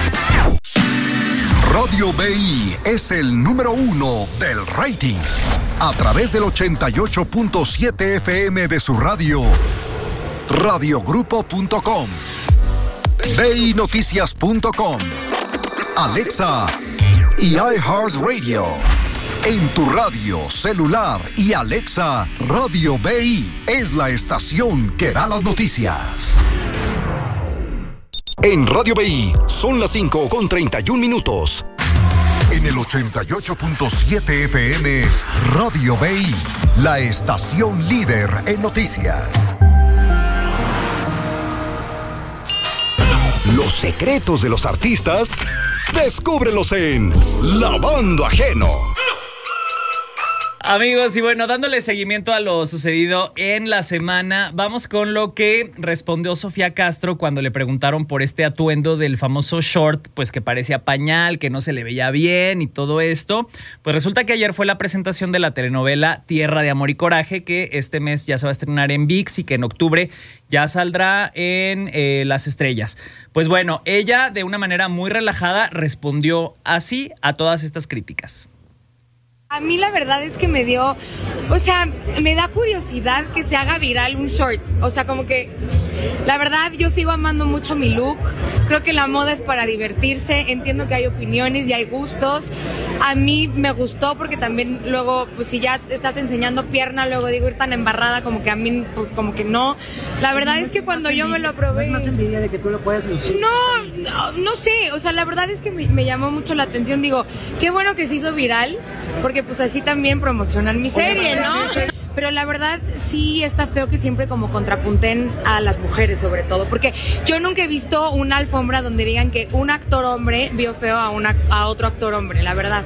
Radio BI es el número 1 del rating. A través del 88.7 FM de su radio, radiogrupo.com, BINoticias.com, Alexa y iHeartRadio. En tu radio, celular y Alexa, Radio BI es la estación que da las noticias. En Radio BI son las 5:31. En el 88.7 FM, Radio BI, la estación líder en noticias. Los secretos de los artistas, descúbrelos en Lavando Ajeno. Amigos, y bueno, dándole seguimiento a lo sucedido en la semana, vamos con lo que respondió Sofía Castro cuando le preguntaron por este atuendo del famoso short, pues que parecía pañal, que no se le veía bien y todo esto. Pues resulta que ayer fue la presentación de la telenovela Tierra de Amor y Coraje, que este mes ya se va a estrenar en ViX y que en octubre ya saldrá en Las Estrellas. Pues bueno, ella de una manera muy relajada respondió así a todas estas críticas. A mí la verdad es que me da curiosidad que se haga viral un short. O sea, como que la verdad yo sigo amando mucho mi look. Creo que la moda es para divertirse. Entiendo que hay opiniones y hay gustos. A mí me gustó porque también luego, pues si ya estás enseñando pierna, luego digo ir tan embarrada como que a mí, pues como que no. La verdad es que cuando yo me lo probé... ¿No es más envidia de que tú lo puedas lucir? No sé. O sea, la verdad es que me llamó mucho la atención. Digo, qué bueno que se hizo viral, porque pues así también promocionan mi serie, ¿no? Pero la verdad sí está feo que siempre como contrapunten a las mujeres sobre todo, porque yo nunca he visto una alfombra donde digan que un actor hombre vio feo a otro actor hombre, la verdad.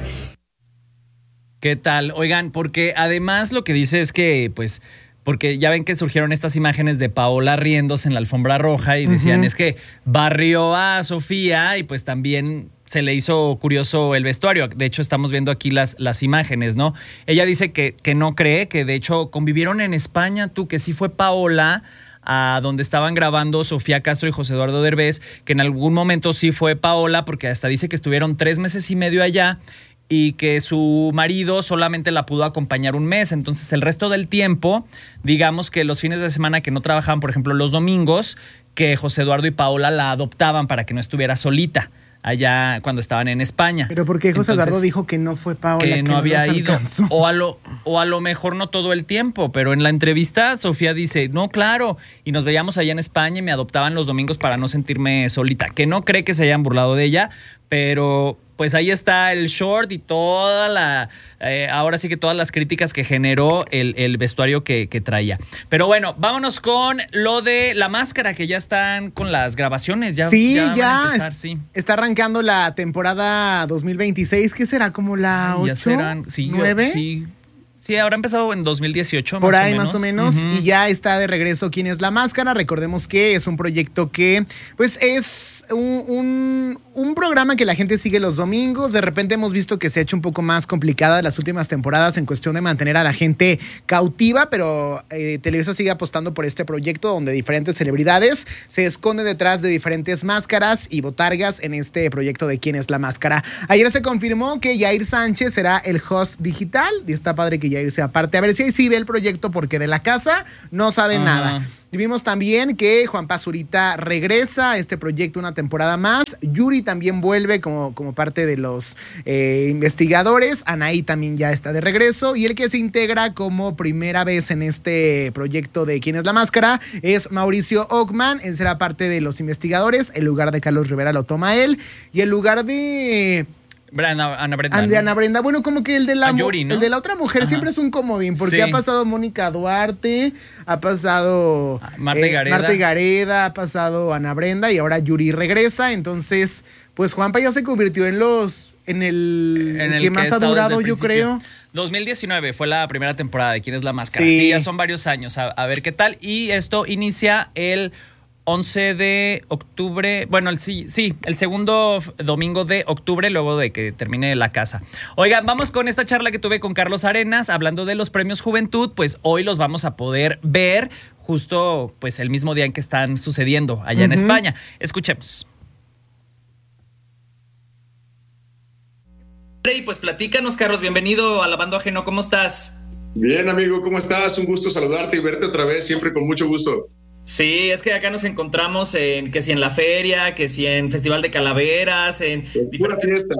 ¿Qué tal? Oigan, porque además lo que dice es que pues... Porque ya ven que surgieron estas imágenes de Paola riéndose en la alfombra roja y decían, es que barrió a Sofía y pues también se le hizo curioso el vestuario. De hecho, estamos viendo aquí las imágenes, ¿no? Ella dice que no cree, que de hecho convivieron en España, que sí fue Paola a donde estaban grabando Sofía Castro y José Eduardo Derbez, que en algún momento sí fue Paola, porque hasta dice que estuvieron 3 meses y medio allá y que su marido solamente la pudo acompañar un mes. Entonces el resto del tiempo, digamos que los fines de semana que no trabajaban, por ejemplo los domingos, que José Eduardo y Paola la adoptaban para que no estuviera solita allá cuando estaban en España. ¿Pero por qué José Eduardo dijo que no fue Paola? Que no había ido. O a lo mejor no todo el tiempo, pero en la entrevista Sofía dice, no, claro, y nos veíamos allá en España y me adoptaban los domingos para no sentirme solita. Que no cree que se hayan burlado de ella, pero pues ahí está el short y toda ahora sí que todas las críticas que generó el vestuario que traía. Pero bueno, vámonos con lo de la máscara, que ya están con las grabaciones. Ya van a empezar, sí. Está arrancando la temporada 2026. ¿Qué será? ¿Como la 8? Ya serán, sí, 9? Sí, habrá empezado en 2018. Por ahí más o menos. Y ya está de regreso ¿Quién es la máscara? Recordemos que es un proyecto que pues es un programa que la gente sigue los domingos. De repente hemos visto que se ha hecho un poco más complicada las últimas temporadas en cuestión de mantener a la gente cautiva, pero Televisa sigue apostando por este proyecto donde diferentes celebridades se esconden detrás de diferentes máscaras y botargas en este proyecto de ¿Quién es la máscara? Ayer se confirmó que Yair Sánchez será el host digital y está padre que ya irse aparte. A ver si ahí sí ve el proyecto, porque de la casa no sabe nada. Vimos también que Juan Pazurita regresa a este proyecto una temporada más. Yuri también vuelve como parte de los investigadores. Anaí también ya está de regreso. Y el que se integra como primera vez en este proyecto de ¿Quién es la máscara? Es Mauricio Ockman. Él será parte de los investigadores. El lugar de Carlos Rivera lo toma él. Y el lugar de... Ana Brenda. Ana Brenda. Bueno, como que el de la Yuri, ¿no? El de la otra mujer siempre es un comodín, porque ha pasado Mónica Duarte, ha pasado Marta Gareda, ha pasado Ana Brenda y ahora Yuri regresa. Entonces, pues Juanpa ya se convirtió en el que más ha durado, yo creo. 2019 fue la primera temporada de ¿Quién es la máscara? Sí, ya son varios años. A ver qué tal. Y esto inicia el 11 de octubre, bueno, el segundo domingo de octubre, luego de que termine la casa. Oigan, vamos con esta charla que tuve con Carlos Arenas, hablando de los premios Juventud. Pues hoy los vamos a poder ver justo pues el mismo día en que están sucediendo allá en España. Escuchemos. Y pues platícanos, Carlos, bienvenido a Lavando Ajeno, ¿cómo estás? Bien, amigo, ¿cómo estás? Un gusto saludarte y verte otra vez, siempre con mucho gusto. Sí, es que acá nos encontramos que si en la feria, que si en Festival de Calaveras, en diferentes fiesta.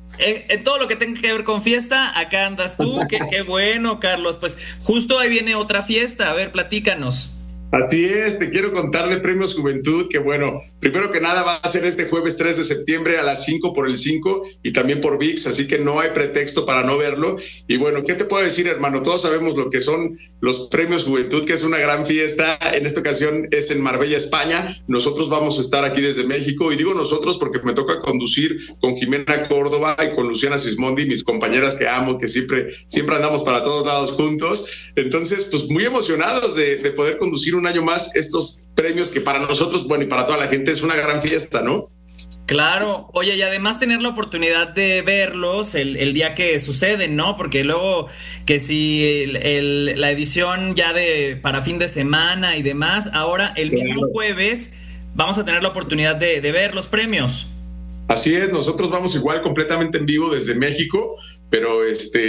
En todo lo que tenga que ver con fiesta, acá andas tú. Qué bueno, Carlos. Pues justo ahí viene otra fiesta. A ver, platícanos. Así es, te quiero contar de Premios Juventud, que bueno, primero que nada va a ser este jueves 3 de septiembre a las 5 por el 5 y también por ViX, así que no hay pretexto para no verlo. Y bueno, ¿qué te puedo decir, hermano? Todos sabemos lo que son los Premios Juventud, que es una gran fiesta. En esta ocasión es en Marbella, España. Nosotros vamos a estar aquí desde México, y digo nosotros porque me toca conducir con Jimena Córdoba y con Luciana Sismondi, mis compañeras que amo, que siempre andamos para todos lados juntos. Entonces, pues muy emocionados de poder conducir un año más estos premios, que para nosotros, bueno, y para toda la gente es una gran fiesta, ¿no? Claro, oye, y además tener la oportunidad de verlos el día que suceden, ¿no? Porque luego que si la edición ya para fin de semana y demás, ahora el mismo jueves vamos a tener la oportunidad de ver los premios. Así es, nosotros vamos igual completamente en vivo desde México, pero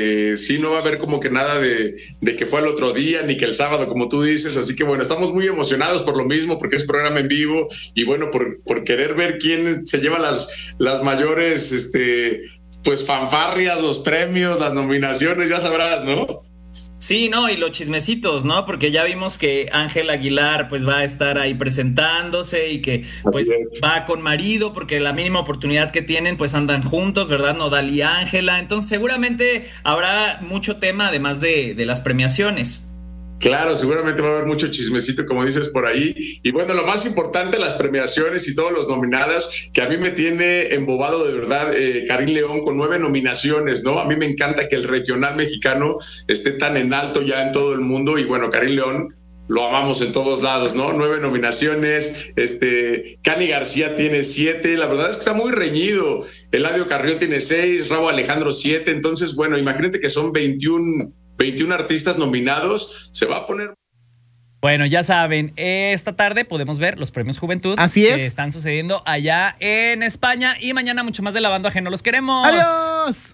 sí no va a haber como que nada de que fue el otro día, ni que el sábado, como tú dices, así que bueno, estamos muy emocionados por lo mismo, porque es programa en vivo, y bueno, por querer ver quién se lleva las mayores, pues fanfarrias, los premios, las nominaciones, ya sabrás, ¿no? Sí, no, y los chismecitos, ¿no? Porque ya vimos que Ángel Aguilar pues va a estar ahí presentándose y que pues va con marido, porque la mínima oportunidad que tienen pues andan juntos, ¿verdad? Nodal y Ángela. Entonces seguramente habrá mucho tema además de las premiaciones. Claro, seguramente va a haber mucho chismecito, como dices por ahí. Y bueno, lo más importante, las premiaciones y todos los nominados, que a mí me tiene embobado de verdad, Karim León, con 9 nominaciones, ¿no? A mí me encanta que el regional mexicano esté tan en alto ya en todo el mundo. Y bueno, Karim León lo amamos en todos lados, ¿no? 9 nominaciones, Cani García tiene 7, la verdad es que está muy reñido. Eladio Carrión tiene 6, Rauw Alejandro 7. Entonces, bueno, imagínate que son 21 artistas nominados, se va a poner... Bueno, ya saben, esta tarde podemos ver los premios Juventud. Así es. Que están sucediendo allá en España, y mañana mucho más de Lavando Ajeno. ¡Los queremos! ¡Adiós!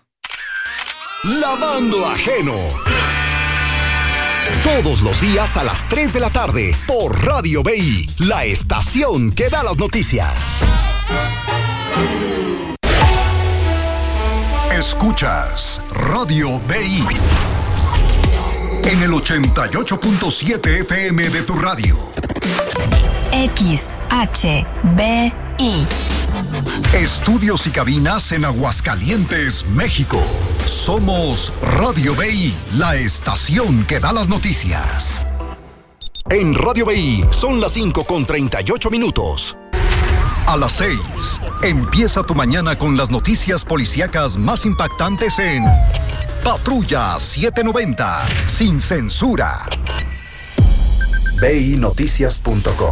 Lavando Ajeno. Todos los días a las 3 de la tarde por Radio BI, la estación que da las noticias. Escuchas Radio BI en el 88.7 FM de tu radio. XHBI. Estudios y cabinas en Aguascalientes, México. Somos Radio BI, la estación que da las noticias. En Radio BI son las 5:38. A las 6, empieza tu mañana con las noticias policíacas más impactantes en Patrulla 790, sin censura. BINoticias.com.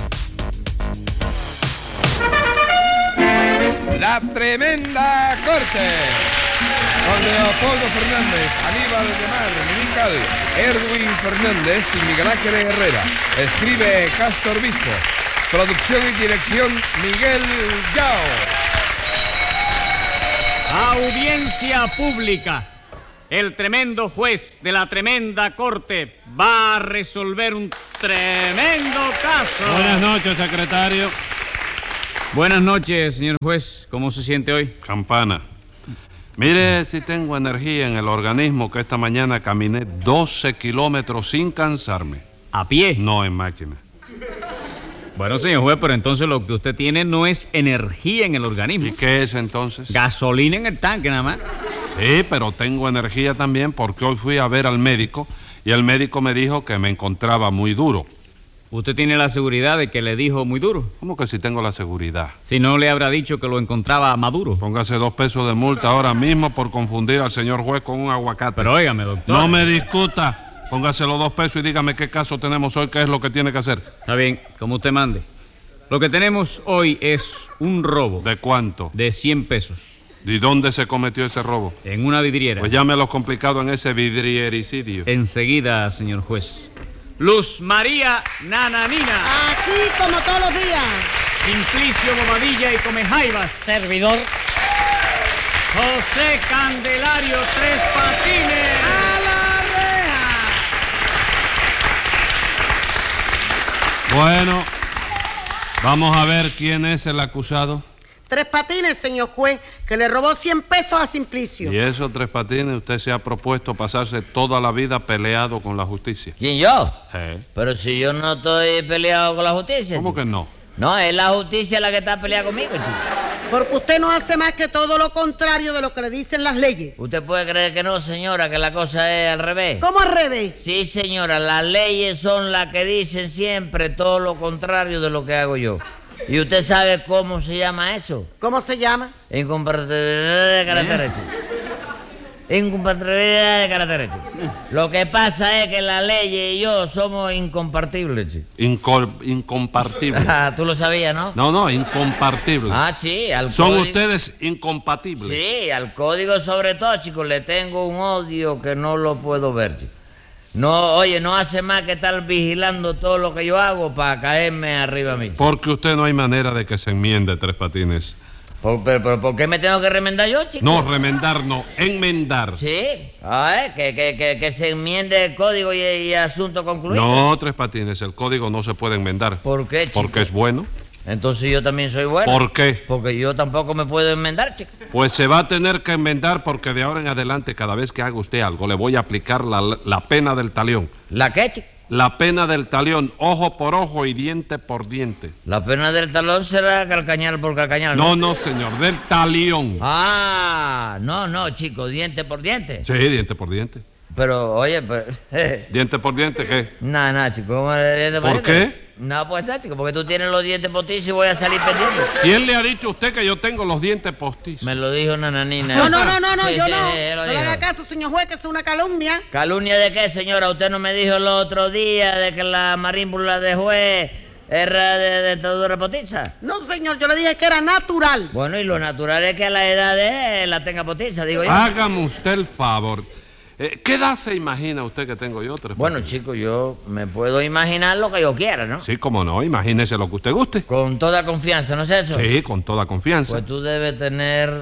La tremenda corte, con Leopoldo Fernández, Aníbal de Mar, Minical, Erwin Fernández y Miguel Ángel Herrera. Escribe Castor Bispo. Producción y dirección Miguel Yao. Audiencia pública. el tremendo juez de la tremenda corte va a resolver un tremendo caso. Buenas noches, secretario. Buenas noches, señor juez. ¿Cómo se siente hoy? Campana. Mire si tengo energía en el organismo, que esta mañana caminé 12 kilómetros sin cansarme. ¿A pie? No, en máquina. Bueno, señor juez, pero entonces lo que usted tiene no es energía en el organismo. ¿Y qué es entonces? Gasolina en el tanque nada más. Sí, pero tengo energía también porque hoy fui a ver al médico y el médico me dijo que me encontraba muy duro. ¿Usted tiene la seguridad de que le dijo muy duro? ¿Cómo que si tengo la seguridad? Si no le habrá dicho que lo encontraba maduro. Póngase 2 pesos de multa ahora mismo por confundir al señor juez con un aguacate. Pero óigame, doctor. No me discuta. Póngase los 2 pesos y dígame qué caso tenemos hoy, qué es lo que tiene que hacer. Está bien, como usted mande. Lo que tenemos hoy es un robo. ¿De cuánto? De 100 pesos. ¿Y dónde se cometió ese robo? En una vidriera. Pues llámelo complicado en ese vidriericidio. Enseguida, señor juez. Luz María Nananina. Aquí como todos los días. Simplicio Bobadilla y Comejaivas. Servidor. José Candelario Tres Patines. ¡A la reja! Bueno, vamos a ver quién es el acusado. Tres Patines, señor juez, que le robó 100 pesos a Simplicio. Y eso, Tres Patines, usted se ha propuesto pasarse toda la vida peleado con la justicia. ¿Quién, yo? Sí. Pero si yo no estoy peleado con la justicia. ¿Cómo que no? No, es la justicia la que está peleada conmigo, chico. Porque usted no hace más que todo lo contrario de lo que le dicen las leyes. ¿Usted puede creer que no, señora, que la cosa es al revés? ¿Cómo al revés? Sí, señora, las leyes son las que dicen siempre todo lo contrario de lo que hago yo. ¿Y usted sabe cómo se llama eso? ¿Cómo se llama? Incompatibilidad de caracteres. Incompatibilidad de caracteres. Lo que pasa es que la ley y yo somos incompartibles, chico. Incompartibles. Ah, tú lo sabías, ¿no? No, incompartibles. Ah, sí, al Son código. ustedes incompatibles. Sí, al código sobre todo, chicos, le tengo un odio que no lo puedo ver, chico. No, oye, no hace más que estar vigilando todo lo que yo hago para caerme arriba a mí. Porque usted no hay manera de que se enmiende, Tres Patines. ¿Pero por qué me tengo que remendar yo, chico? No, remendar no, enmendar. Sí, a ver, que se enmiende el código y asunto concluido. No, Tres Patines, el código no se puede enmendar. ¿Por qué, chico? Porque es bueno. Entonces yo también soy bueno. ¿Por qué? Porque yo tampoco me puedo enmendar, chico. Pues se va a tener que enmendar porque de ahora en adelante, cada vez que haga usted algo, le voy a aplicar la pena del talión. ¿La qué, chico? La pena del talión, ojo por ojo y diente por diente. La pena del talón será calcañal por calcañal, ¿no? No, señor, del talión. Ah, no, chico, diente por diente. Sí, diente por diente. Pero, oye, pues... ¿Diente por diente qué? Nada, chico, ¿cómo diente por diente? ¿Por qué? No, pues está, chico, porque tú tienes los dientes postizos y voy a salir perdiendo. ¿Quién le ha dicho a usted que yo tengo los dientes postizos? Me lo dijo Nananina. No, sí, yo sí, no. No le haga caso, señor juez, que es una calumnia. ¿Calumnia de qué, señora? Usted no me dijo el otro día de que la marímbula de juez era de dentadura postiza. No, señor, yo le dije que era natural. Bueno, y lo natural es que a la edad de él la tenga postiza, digo yo. Hágame usted el favor. ¿Qué edad se imagina usted que tengo yo, Tres Patines? Bueno, chico, yo me puedo imaginar lo que yo quiera, ¿no? Sí, cómo no, imagínese lo que usted guste. Con toda confianza, ¿no es eso? Sí, con toda confianza. Pues tú debes tener...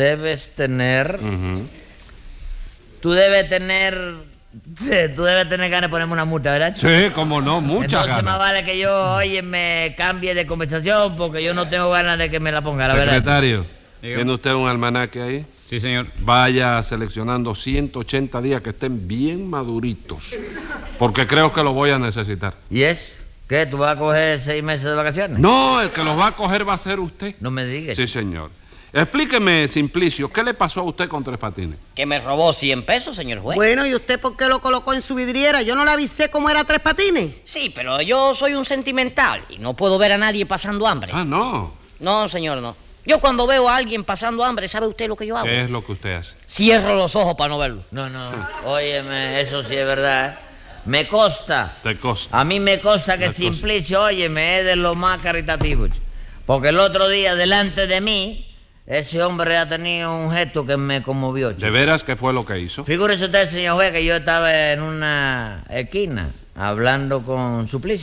Tú debes tener ganas de ponerme una multa, ¿verdad, chico? Sí, cómo no, muchas ganas. Entonces más vale que yo, oye, me cambie de conversación porque yo no tengo ganas de que me la ponga, la verdad. Secretario, ¿tiene usted un almanaque ahí? Sí, señor. Vaya seleccionando 180 días que estén bien maduritos, porque creo que los voy a necesitar. ¿Y es? ¿Qué? ¿Tú vas a coger 6 meses de vacaciones? No, el que los va a coger va a ser usted. No me digas. Sí, señor. Explíqueme, Simplicio, ¿qué le pasó a usted con Tres Patines? Que me robó 100 pesos, señor juez. Bueno, ¿y usted por qué lo colocó en su vidriera? Yo no le avisé cómo era Tres Patines. Sí, pero yo soy un sentimental y no puedo ver a nadie pasando hambre. Ah, no. No, señor, no. Yo cuando veo a alguien pasando hambre, ¿sabe usted lo que yo hago? ¿Qué es lo que usted hace? Cierro los ojos para no verlo. No. Óyeme, eso sí es verdad. Me consta. Te consta. A mí me consta que Simplicio, óyeme, es de lo más caritativo. Porque el otro día, delante de mí, ese hombre ha tenido un gesto que me conmovió. ¿De veras qué fue lo que hizo? Figúrese usted, señor juez, que yo estaba en una esquina hablando con Suplicio.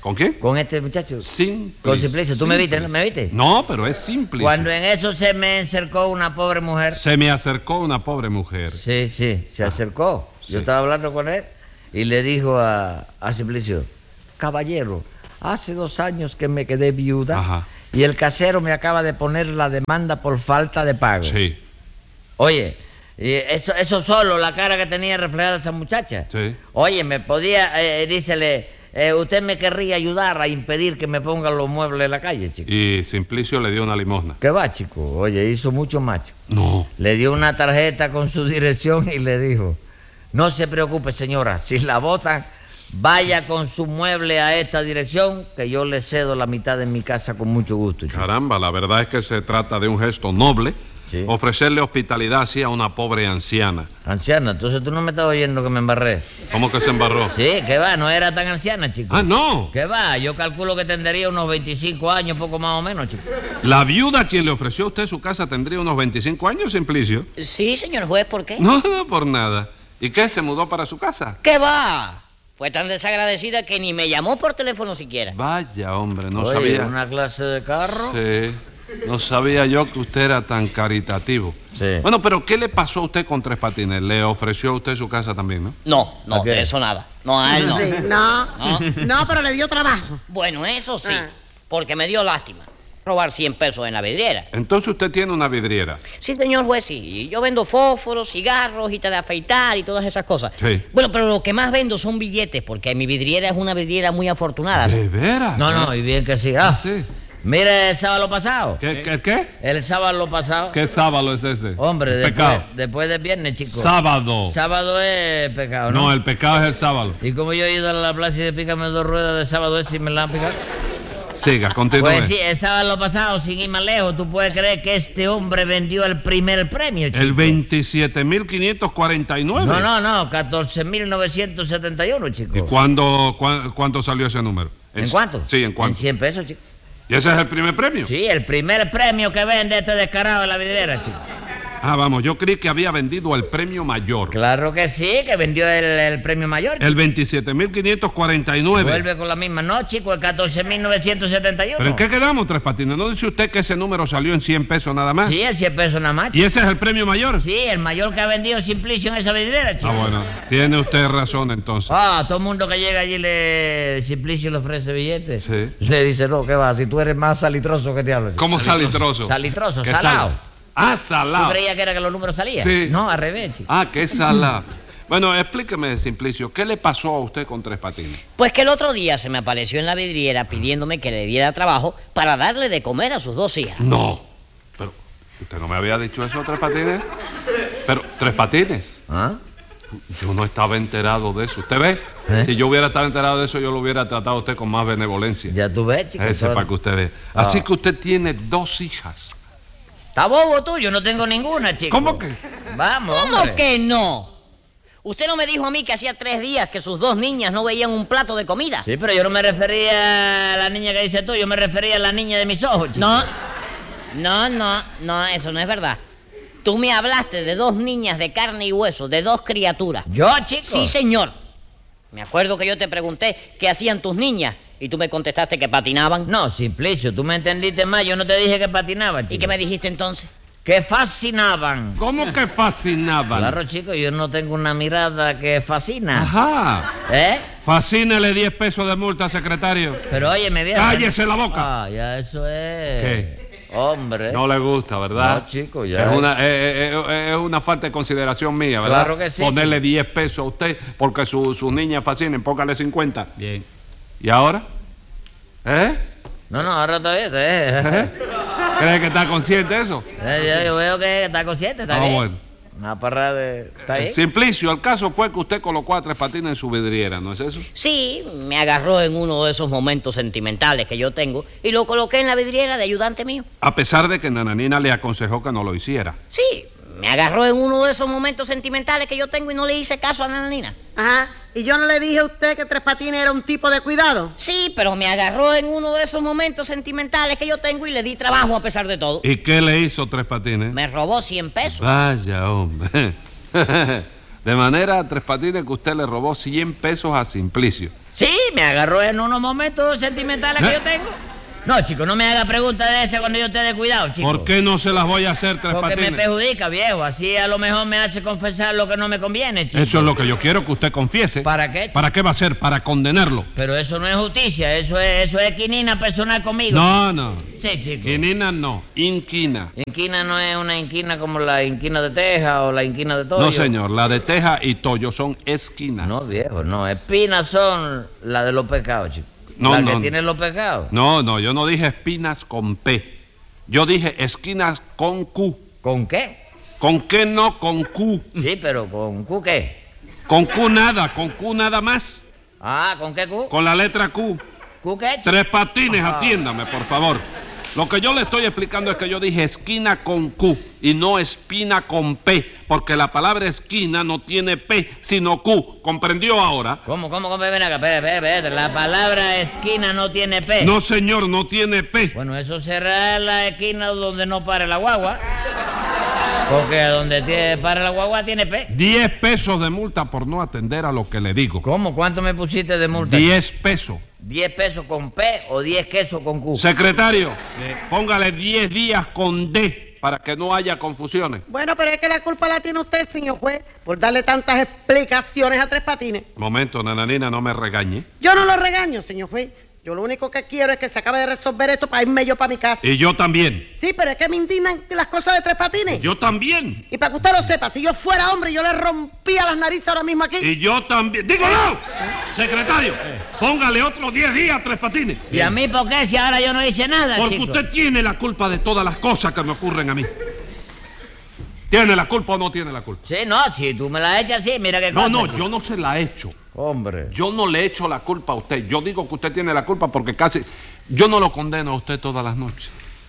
¿Con quién? Con este muchacho. Simplicio. Con Simplicio. ¿Tú me viste? ¿No me viste? No, pero es Simplicio. Cuando en eso se me acercó una pobre mujer. Se me acercó una pobre mujer. Sí, se acercó. Yo estaba hablando con él y le dijo a Simplicio, caballero, hace 2 años que me quedé viuda. Ajá. Y el casero me acaba de poner la demanda por falta de pago. Sí. Oye, y eso solo, la cara que tenía reflejada esa muchacha. Sí. Oye, me podía, dícele, usted me querría ayudar a impedir que me pongan los muebles en la calle, chico. Y Simplicio le dio una limosna. ¿Qué va, chico? Oye, hizo mucho más, chico. No. Le dio una tarjeta con su dirección y le dijo, no se preocupe, señora, si la botan, vaya con su mueble a esta dirección, que yo le cedo la mitad de mi casa con mucho gusto, chico. Caramba, la verdad es que se trata de un gesto noble. Sí. Ofrecerle hospitalidad así a una pobre anciana. Anciana, entonces tú no me estás oyendo que me embarré. ¿Cómo que se embarró? Sí, que va, no era tan anciana, chico. Ah, no. Que va, yo calculo que tendría unos 25 años, poco más o menos, chico. ¿La viuda a quien le ofreció a usted su casa tendría unos 25 años, Simplicio? Sí, señor juez, ¿por qué? No, por nada. ¿Y qué, se mudó para su casa? ¿Qué va? Fue tan desagradecida que ni me llamó por teléfono siquiera. Vaya, hombre, no Oye, sabía. ¿una clase de carro? Sí. No sabía yo que usted era tan caritativo. Sí. Bueno, pero ¿qué le pasó a usted con Tres Patines? ¿Le ofreció a usted su casa también, no? No, de eso nada. No, a él no. Sí, no, pero le dio trabajo. Bueno, eso sí, porque me dio lástima. Robar 100 pesos en la vidriera. Entonces usted tiene una vidriera. Sí, señor juez, sí. Yo vendo fósforos, cigarros, hojita de afeitar y todas esas cosas. Sí. Bueno, pero lo que más vendo son billetes, porque mi vidriera es una vidriera muy afortunada. ¿De veras? No, y bien que sí. Sí. Mire el sábado pasado. ¿Qué? El sábado pasado. ¿Qué sábado es ese? Hombre, después del viernes, chico. Sábado. Sábado es pecado, ¿no? No, el pecado es el sábado. ¿Y como yo he ido a la plaza y de pícame 2 ruedas de sábado ese y me la han picado? Siga, continúe. Pues sí, el sábado pasado, sin ir más lejos, tú puedes creer que este hombre vendió el primer premio, chico. El 27.549. No, 14.971, chico. ¿Y cuánto salió ese número? ¿En cuánto? Sí, ¿en cuánto? En 100 pesos, chico. ¿Y ese es el primer premio? Sí, el primer premio que vende este descarado de la vidriera, chico. Ah, vamos, yo creí que había vendido el premio mayor. Claro que sí, que vendió el premio mayor, chico. El 27.549. Vuelve con la misma, no, chico, el 14.971. ¿Pero en qué quedamos, Tres Patines? ¿No dice usted que ese número salió en 100 pesos nada más? Sí, en 100 pesos nada más, chico. ¿Y ese es el premio mayor? Sí, el mayor que ha vendido Simplicio en esa vidriera, chico. Ah, bueno, tiene usted razón entonces. Todo el mundo que llega allí Simplicio le ofrece billetes. Sí. Le dice, no, ¿qué va? Si tú eres más salitroso que te hablo. ¿Cómo salitroso? Salitroso, salado. Salado. ¿Tú creías que era que los números salían? Sí. No, al revés, chico. Qué salado. Bueno, explíqueme, Simplicio, ¿qué le pasó a usted con Tres Patines? Pues que el otro día se me apareció en la vidriera pidiéndome que le diera trabajo para darle de comer a sus 2 hijas. No, pero ¿usted no me había dicho eso, Tres Patines? Pero, Tres Patines. Yo no estaba enterado de eso. ¿Usted ve? Si yo hubiera estado enterado de eso, yo lo hubiera tratado a usted con más benevolencia. Ya tú ves, chico. Ese para que usted vea. Así que usted tiene 2 hijas. Está bobo tú, yo no tengo ninguna, chico. ¿Cómo que? Vamos, ¿Cómo hombre. que no? Usted no me dijo a mí que hacía 3 días que sus 2 niñas no veían un plato de comida. Sí, pero yo no me refería a la niña que dices tú, yo me refería a la niña de mis ojos, chico. No, eso no es verdad. Tú me hablaste de 2 niñas de carne y hueso, de 2 criaturas. ¿Yo, chico? Sí, señor. Me acuerdo que yo te pregunté qué hacían tus niñas y tú me contestaste que patinaban. No, Simplicio, tú me entendiste mal, yo no te dije que patinaban, chico. ¿Y qué me dijiste entonces? Que fascinaban. ¿Cómo que fascinaban? Claro, chico, yo no tengo una mirada que fascina. Ajá. Fascínele 10 pesos de multa, secretario. Pero oye, me viene. ¡Cállese la boca! Ya eso es. ¿Qué? Hombre. No le gusta, ¿verdad? No, chico, ya. Es una falta de consideración mía, ¿verdad? Claro que sí. Ponerle 10 pesos a usted porque sus niñas fascinen, póngale 50. Bien. ¿Y ahora? No, ahora todavía. ¿Cree que está consciente de eso? Yo veo que está consciente, está bien. Bueno. Una parra de... ¿Está bien? Simplicio, el caso fue que usted colocó a Tres Patines en su vidriera, ¿no es eso? Sí, me agarró en uno de esos momentos sentimentales que yo tengo y lo coloqué en la vidriera de ayudante mío. A pesar de que Nananina le aconsejó que no lo hiciera. Sí, me agarró en uno de esos momentos sentimentales que yo tengo y no le hice caso a Nananina. Ajá. ¿Y yo no le dije a usted que Tres Patines era un tipo de cuidado? Sí, pero me agarró en uno de esos momentos sentimentales que yo tengo y le di trabajo a pesar de todo. ¿Y qué le hizo Tres Patines? Me robó 100 pesos. Vaya, hombre. De manera, Tres Patines, que usted le robó 100 pesos a Simplicio. Sí, me agarró en unos momentos sentimentales que yo tengo. No, chico, no me haga preguntas de esas cuando yo esté de cuidado, chico. ¿Por qué no se las voy a hacer, Tres Porque Patines? me perjudica, viejo. Así a lo mejor me hace confesar lo que no me conviene, chico. Eso es lo que yo quiero que usted confiese. ¿Para qué, chico? ¿Para qué va a ser? Para condenarlo. Pero eso no es justicia, eso es quinina personal conmigo. No. Sí, chico. Quinina no, inquina. Inquina no es una inquina como la inquina de Teja o la inquina de Toyo. No, señor, la de Teja y Toyo son esquinas. No, viejo, no. Espinas son las de los pecados, chico. No, que tienen los pecados. No, yo no dije espinas con P. Yo dije esquinas con Q. ¿Con qué? ¿Con qué no? Con Q. Sí, pero ¿con Q qué? Con Q nada más. Ah, ¿con qué Q? Con la letra Q. ¿Q qué, chico? Tres Patines, Ajá. atiéndame, por favor. Lo que yo le estoy explicando es que yo dije esquina con Q y no espina con P, porque la palabra esquina no tiene P, sino Q. ¿Comprendió ahora? ¿Cómo? Ven acá, espera. La palabra esquina no tiene P. No, señor, no tiene P. Bueno, eso será la esquina donde no pare la guagua. Porque donde para la guagua tiene P. 10 pesos de multa por no atender a lo que le digo. ¿Cómo? ¿Cuánto me pusiste de multa? 10 pesos. ¿10 pesos con P o 10 quesos con Q? Secretario, póngale 10 días con D para que no haya confusiones. Bueno, pero es que la culpa la tiene usted, señor juez, por darle tantas explicaciones a Tres Patines. Momento, nananina, no me regañe. Yo no lo regaño, señor juez. Yo lo único que quiero es que se acabe de resolver esto para irme yo para mi casa. Y yo también. Sí, pero es que me indignan las cosas de Tres Patines. Yo también. Y para que usted lo sepa, si yo fuera hombre, yo le rompía las narices ahora mismo aquí. Y yo también. ¡Digo no! Secretario, póngale otros 10 días a Tres Patines. ¿Y a mí por qué si ahora yo no hice nada, Porque chico? usted tiene la culpa de todas las cosas que me ocurren a mí. ¿Tiene la culpa o no tiene la culpa? Sí, no, si tú me la echas así, mira qué cosa. No, yo no se la echo. Hombre. Yo no le echo la culpa a usted. Yo digo que usted tiene la culpa porque casi... Yo no lo condeno a usted todas las noches.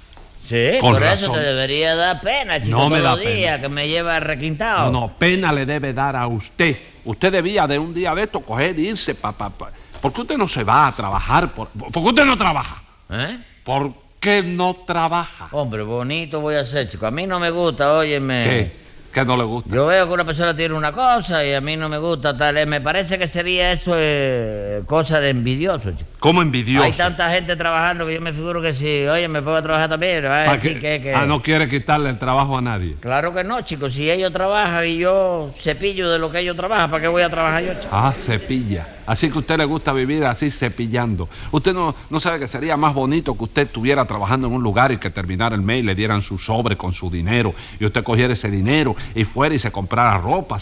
Sí, Con por razón. eso te debería dar pena, chico, No me todos da los días, que me lleva requintado. No, pena le debe dar a usted. Usted debía de un día de esto coger e irse ¿Por qué usted no se va a trabajar? ¿Por qué usted no trabaja? ¿Eh? ¿Por qué no trabaja? Hombre, bonito voy a hacer, chico. A mí no me gusta, óyeme. ¿Qué? ¿Qué no le gusta? Yo veo que una persona tiene una cosa y a mí no me gusta tal. Me parece que sería eso cosa de envidioso, chico. ¿Cómo envidioso? Hay tanta gente trabajando que yo me figuro que si, oye, me puedo trabajar también, me va a decir que... no quiere quitarle el trabajo a nadie. Claro que no, chicos. Si ellos trabajan y yo cepillo de lo que ellos trabajan, ¿para qué voy a trabajar yo, chico? Ah, cepilla. Así que a usted le gusta vivir así cepillando. Usted no sabe que sería más bonito que usted estuviera trabajando en un lugar y que terminara el mes y le dieran su sobre con su dinero y usted cogiera ese dinero y fuera y se comprara ropa,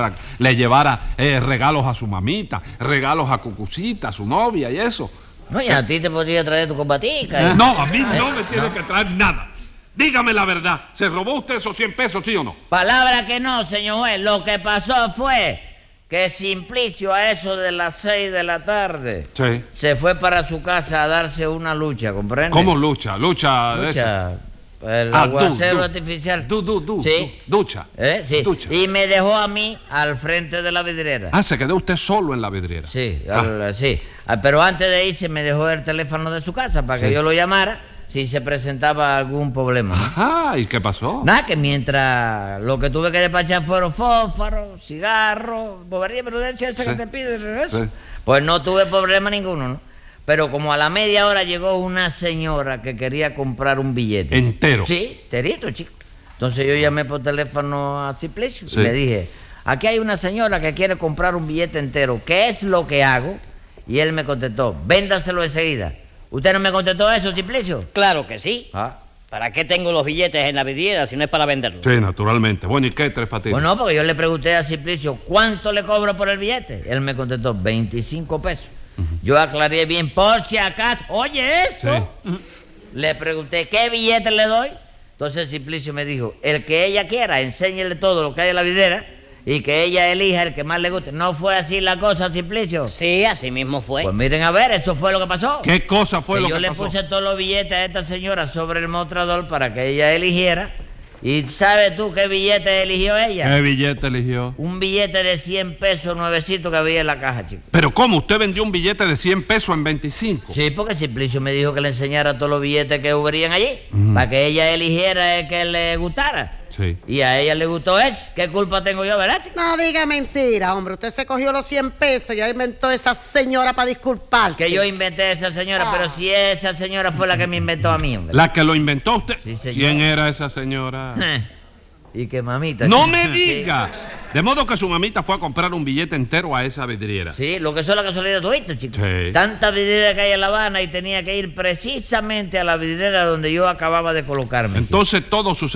le llevara regalos a su mamita, regalos a Cucucita, a su novia y eso. No, y a ti te podría traer tu combatica. No, a mí no me tiene que traer nada. Dígame la verdad, ¿se robó usted esos 100 pesos, sí o no? Palabra que no, señor juez. Lo que pasó fue que Simplicio a eso de las 6 de la tarde se fue para su casa a darse una lucha, ¿comprende? ¿Cómo lucha? Lucha de esa. El aguacero artificial. Sí. Ducha. Sí. Ducha. Y me dejó a mí al frente de la vidriera. Ah, se quedó usted solo en la vidriera. Sí, sí. Pero antes de irse me dejó el teléfono de su casa para que yo lo llamara si se presentaba algún problema. Ajá, ¿y qué pasó? Nada, que mientras lo que tuve que despachar fueron fósforos, cigarros, bobería, prudencia esa que te pide, pues no tuve problema ninguno, ¿no? Pero como a la media hora llegó una señora que quería comprar un billete. ¿Entero? Sí, enterito, chico. Entonces yo llamé por teléfono a Simplicio y le dije, aquí hay una señora que quiere comprar un billete entero, ¿qué es lo que hago? Y él me contestó, véndaselo enseguida. ¿Usted no me contestó eso, Simplicio? Claro que sí. Ah. ¿Para qué tengo los billetes en la vidriera si no es para venderlos? Sí, naturalmente. Bueno, ¿y qué, Tres Patines? Bueno, porque yo le pregunté a Simplicio, ¿cuánto le cobro por el billete? Él me contestó, 25 pesos. Yo aclaré bien, por si acaso, oye esto. Le pregunté, ¿qué billete le doy? Entonces Simplicio me dijo, el que ella quiera, enséñele todo lo que hay en la vidriera y que ella elija el que más le guste. ¿No fue así la cosa, Simplicio? Sí, así mismo fue. Pues miren a ver, eso fue lo que pasó. ¿Qué cosa fue lo que pasó? Yo le puse todos los billetes a esta señora sobre el mostrador para que ella eligiera. ¿Y sabes tú qué billete eligió ella? ¿Qué billete eligió? Un billete de 100 pesos nuevecito que había en la caja, chico. ¿Pero cómo? ¿Usted vendió un billete de 100 pesos en 25? Sí, porque Simplicio me dijo que le enseñara todos los billetes que hubirían allí, para que ella eligiera el que le gustara. Sí. Y a ella le gustó eso. ¿Qué culpa tengo yo, verdad? No diga mentira, hombre. Usted se cogió los 100 pesos y ya inventó esa señora para disculparse. Que yo inventé a esa señora, pero si esa señora fue la que me inventó a mí, hombre. ¿La que lo inventó usted? Sí, señor. ¿Quién era esa señora? Y que mamita... ¡No me diga! De modo que su mamita fue a comprar un billete entero a esa vidriera. Sí, lo que son las casualidades de tu chico. Sí. Tanta vidriera que hay en La Habana y tenía que ir precisamente a la vidriera donde yo acababa de colocarme. Entonces todo su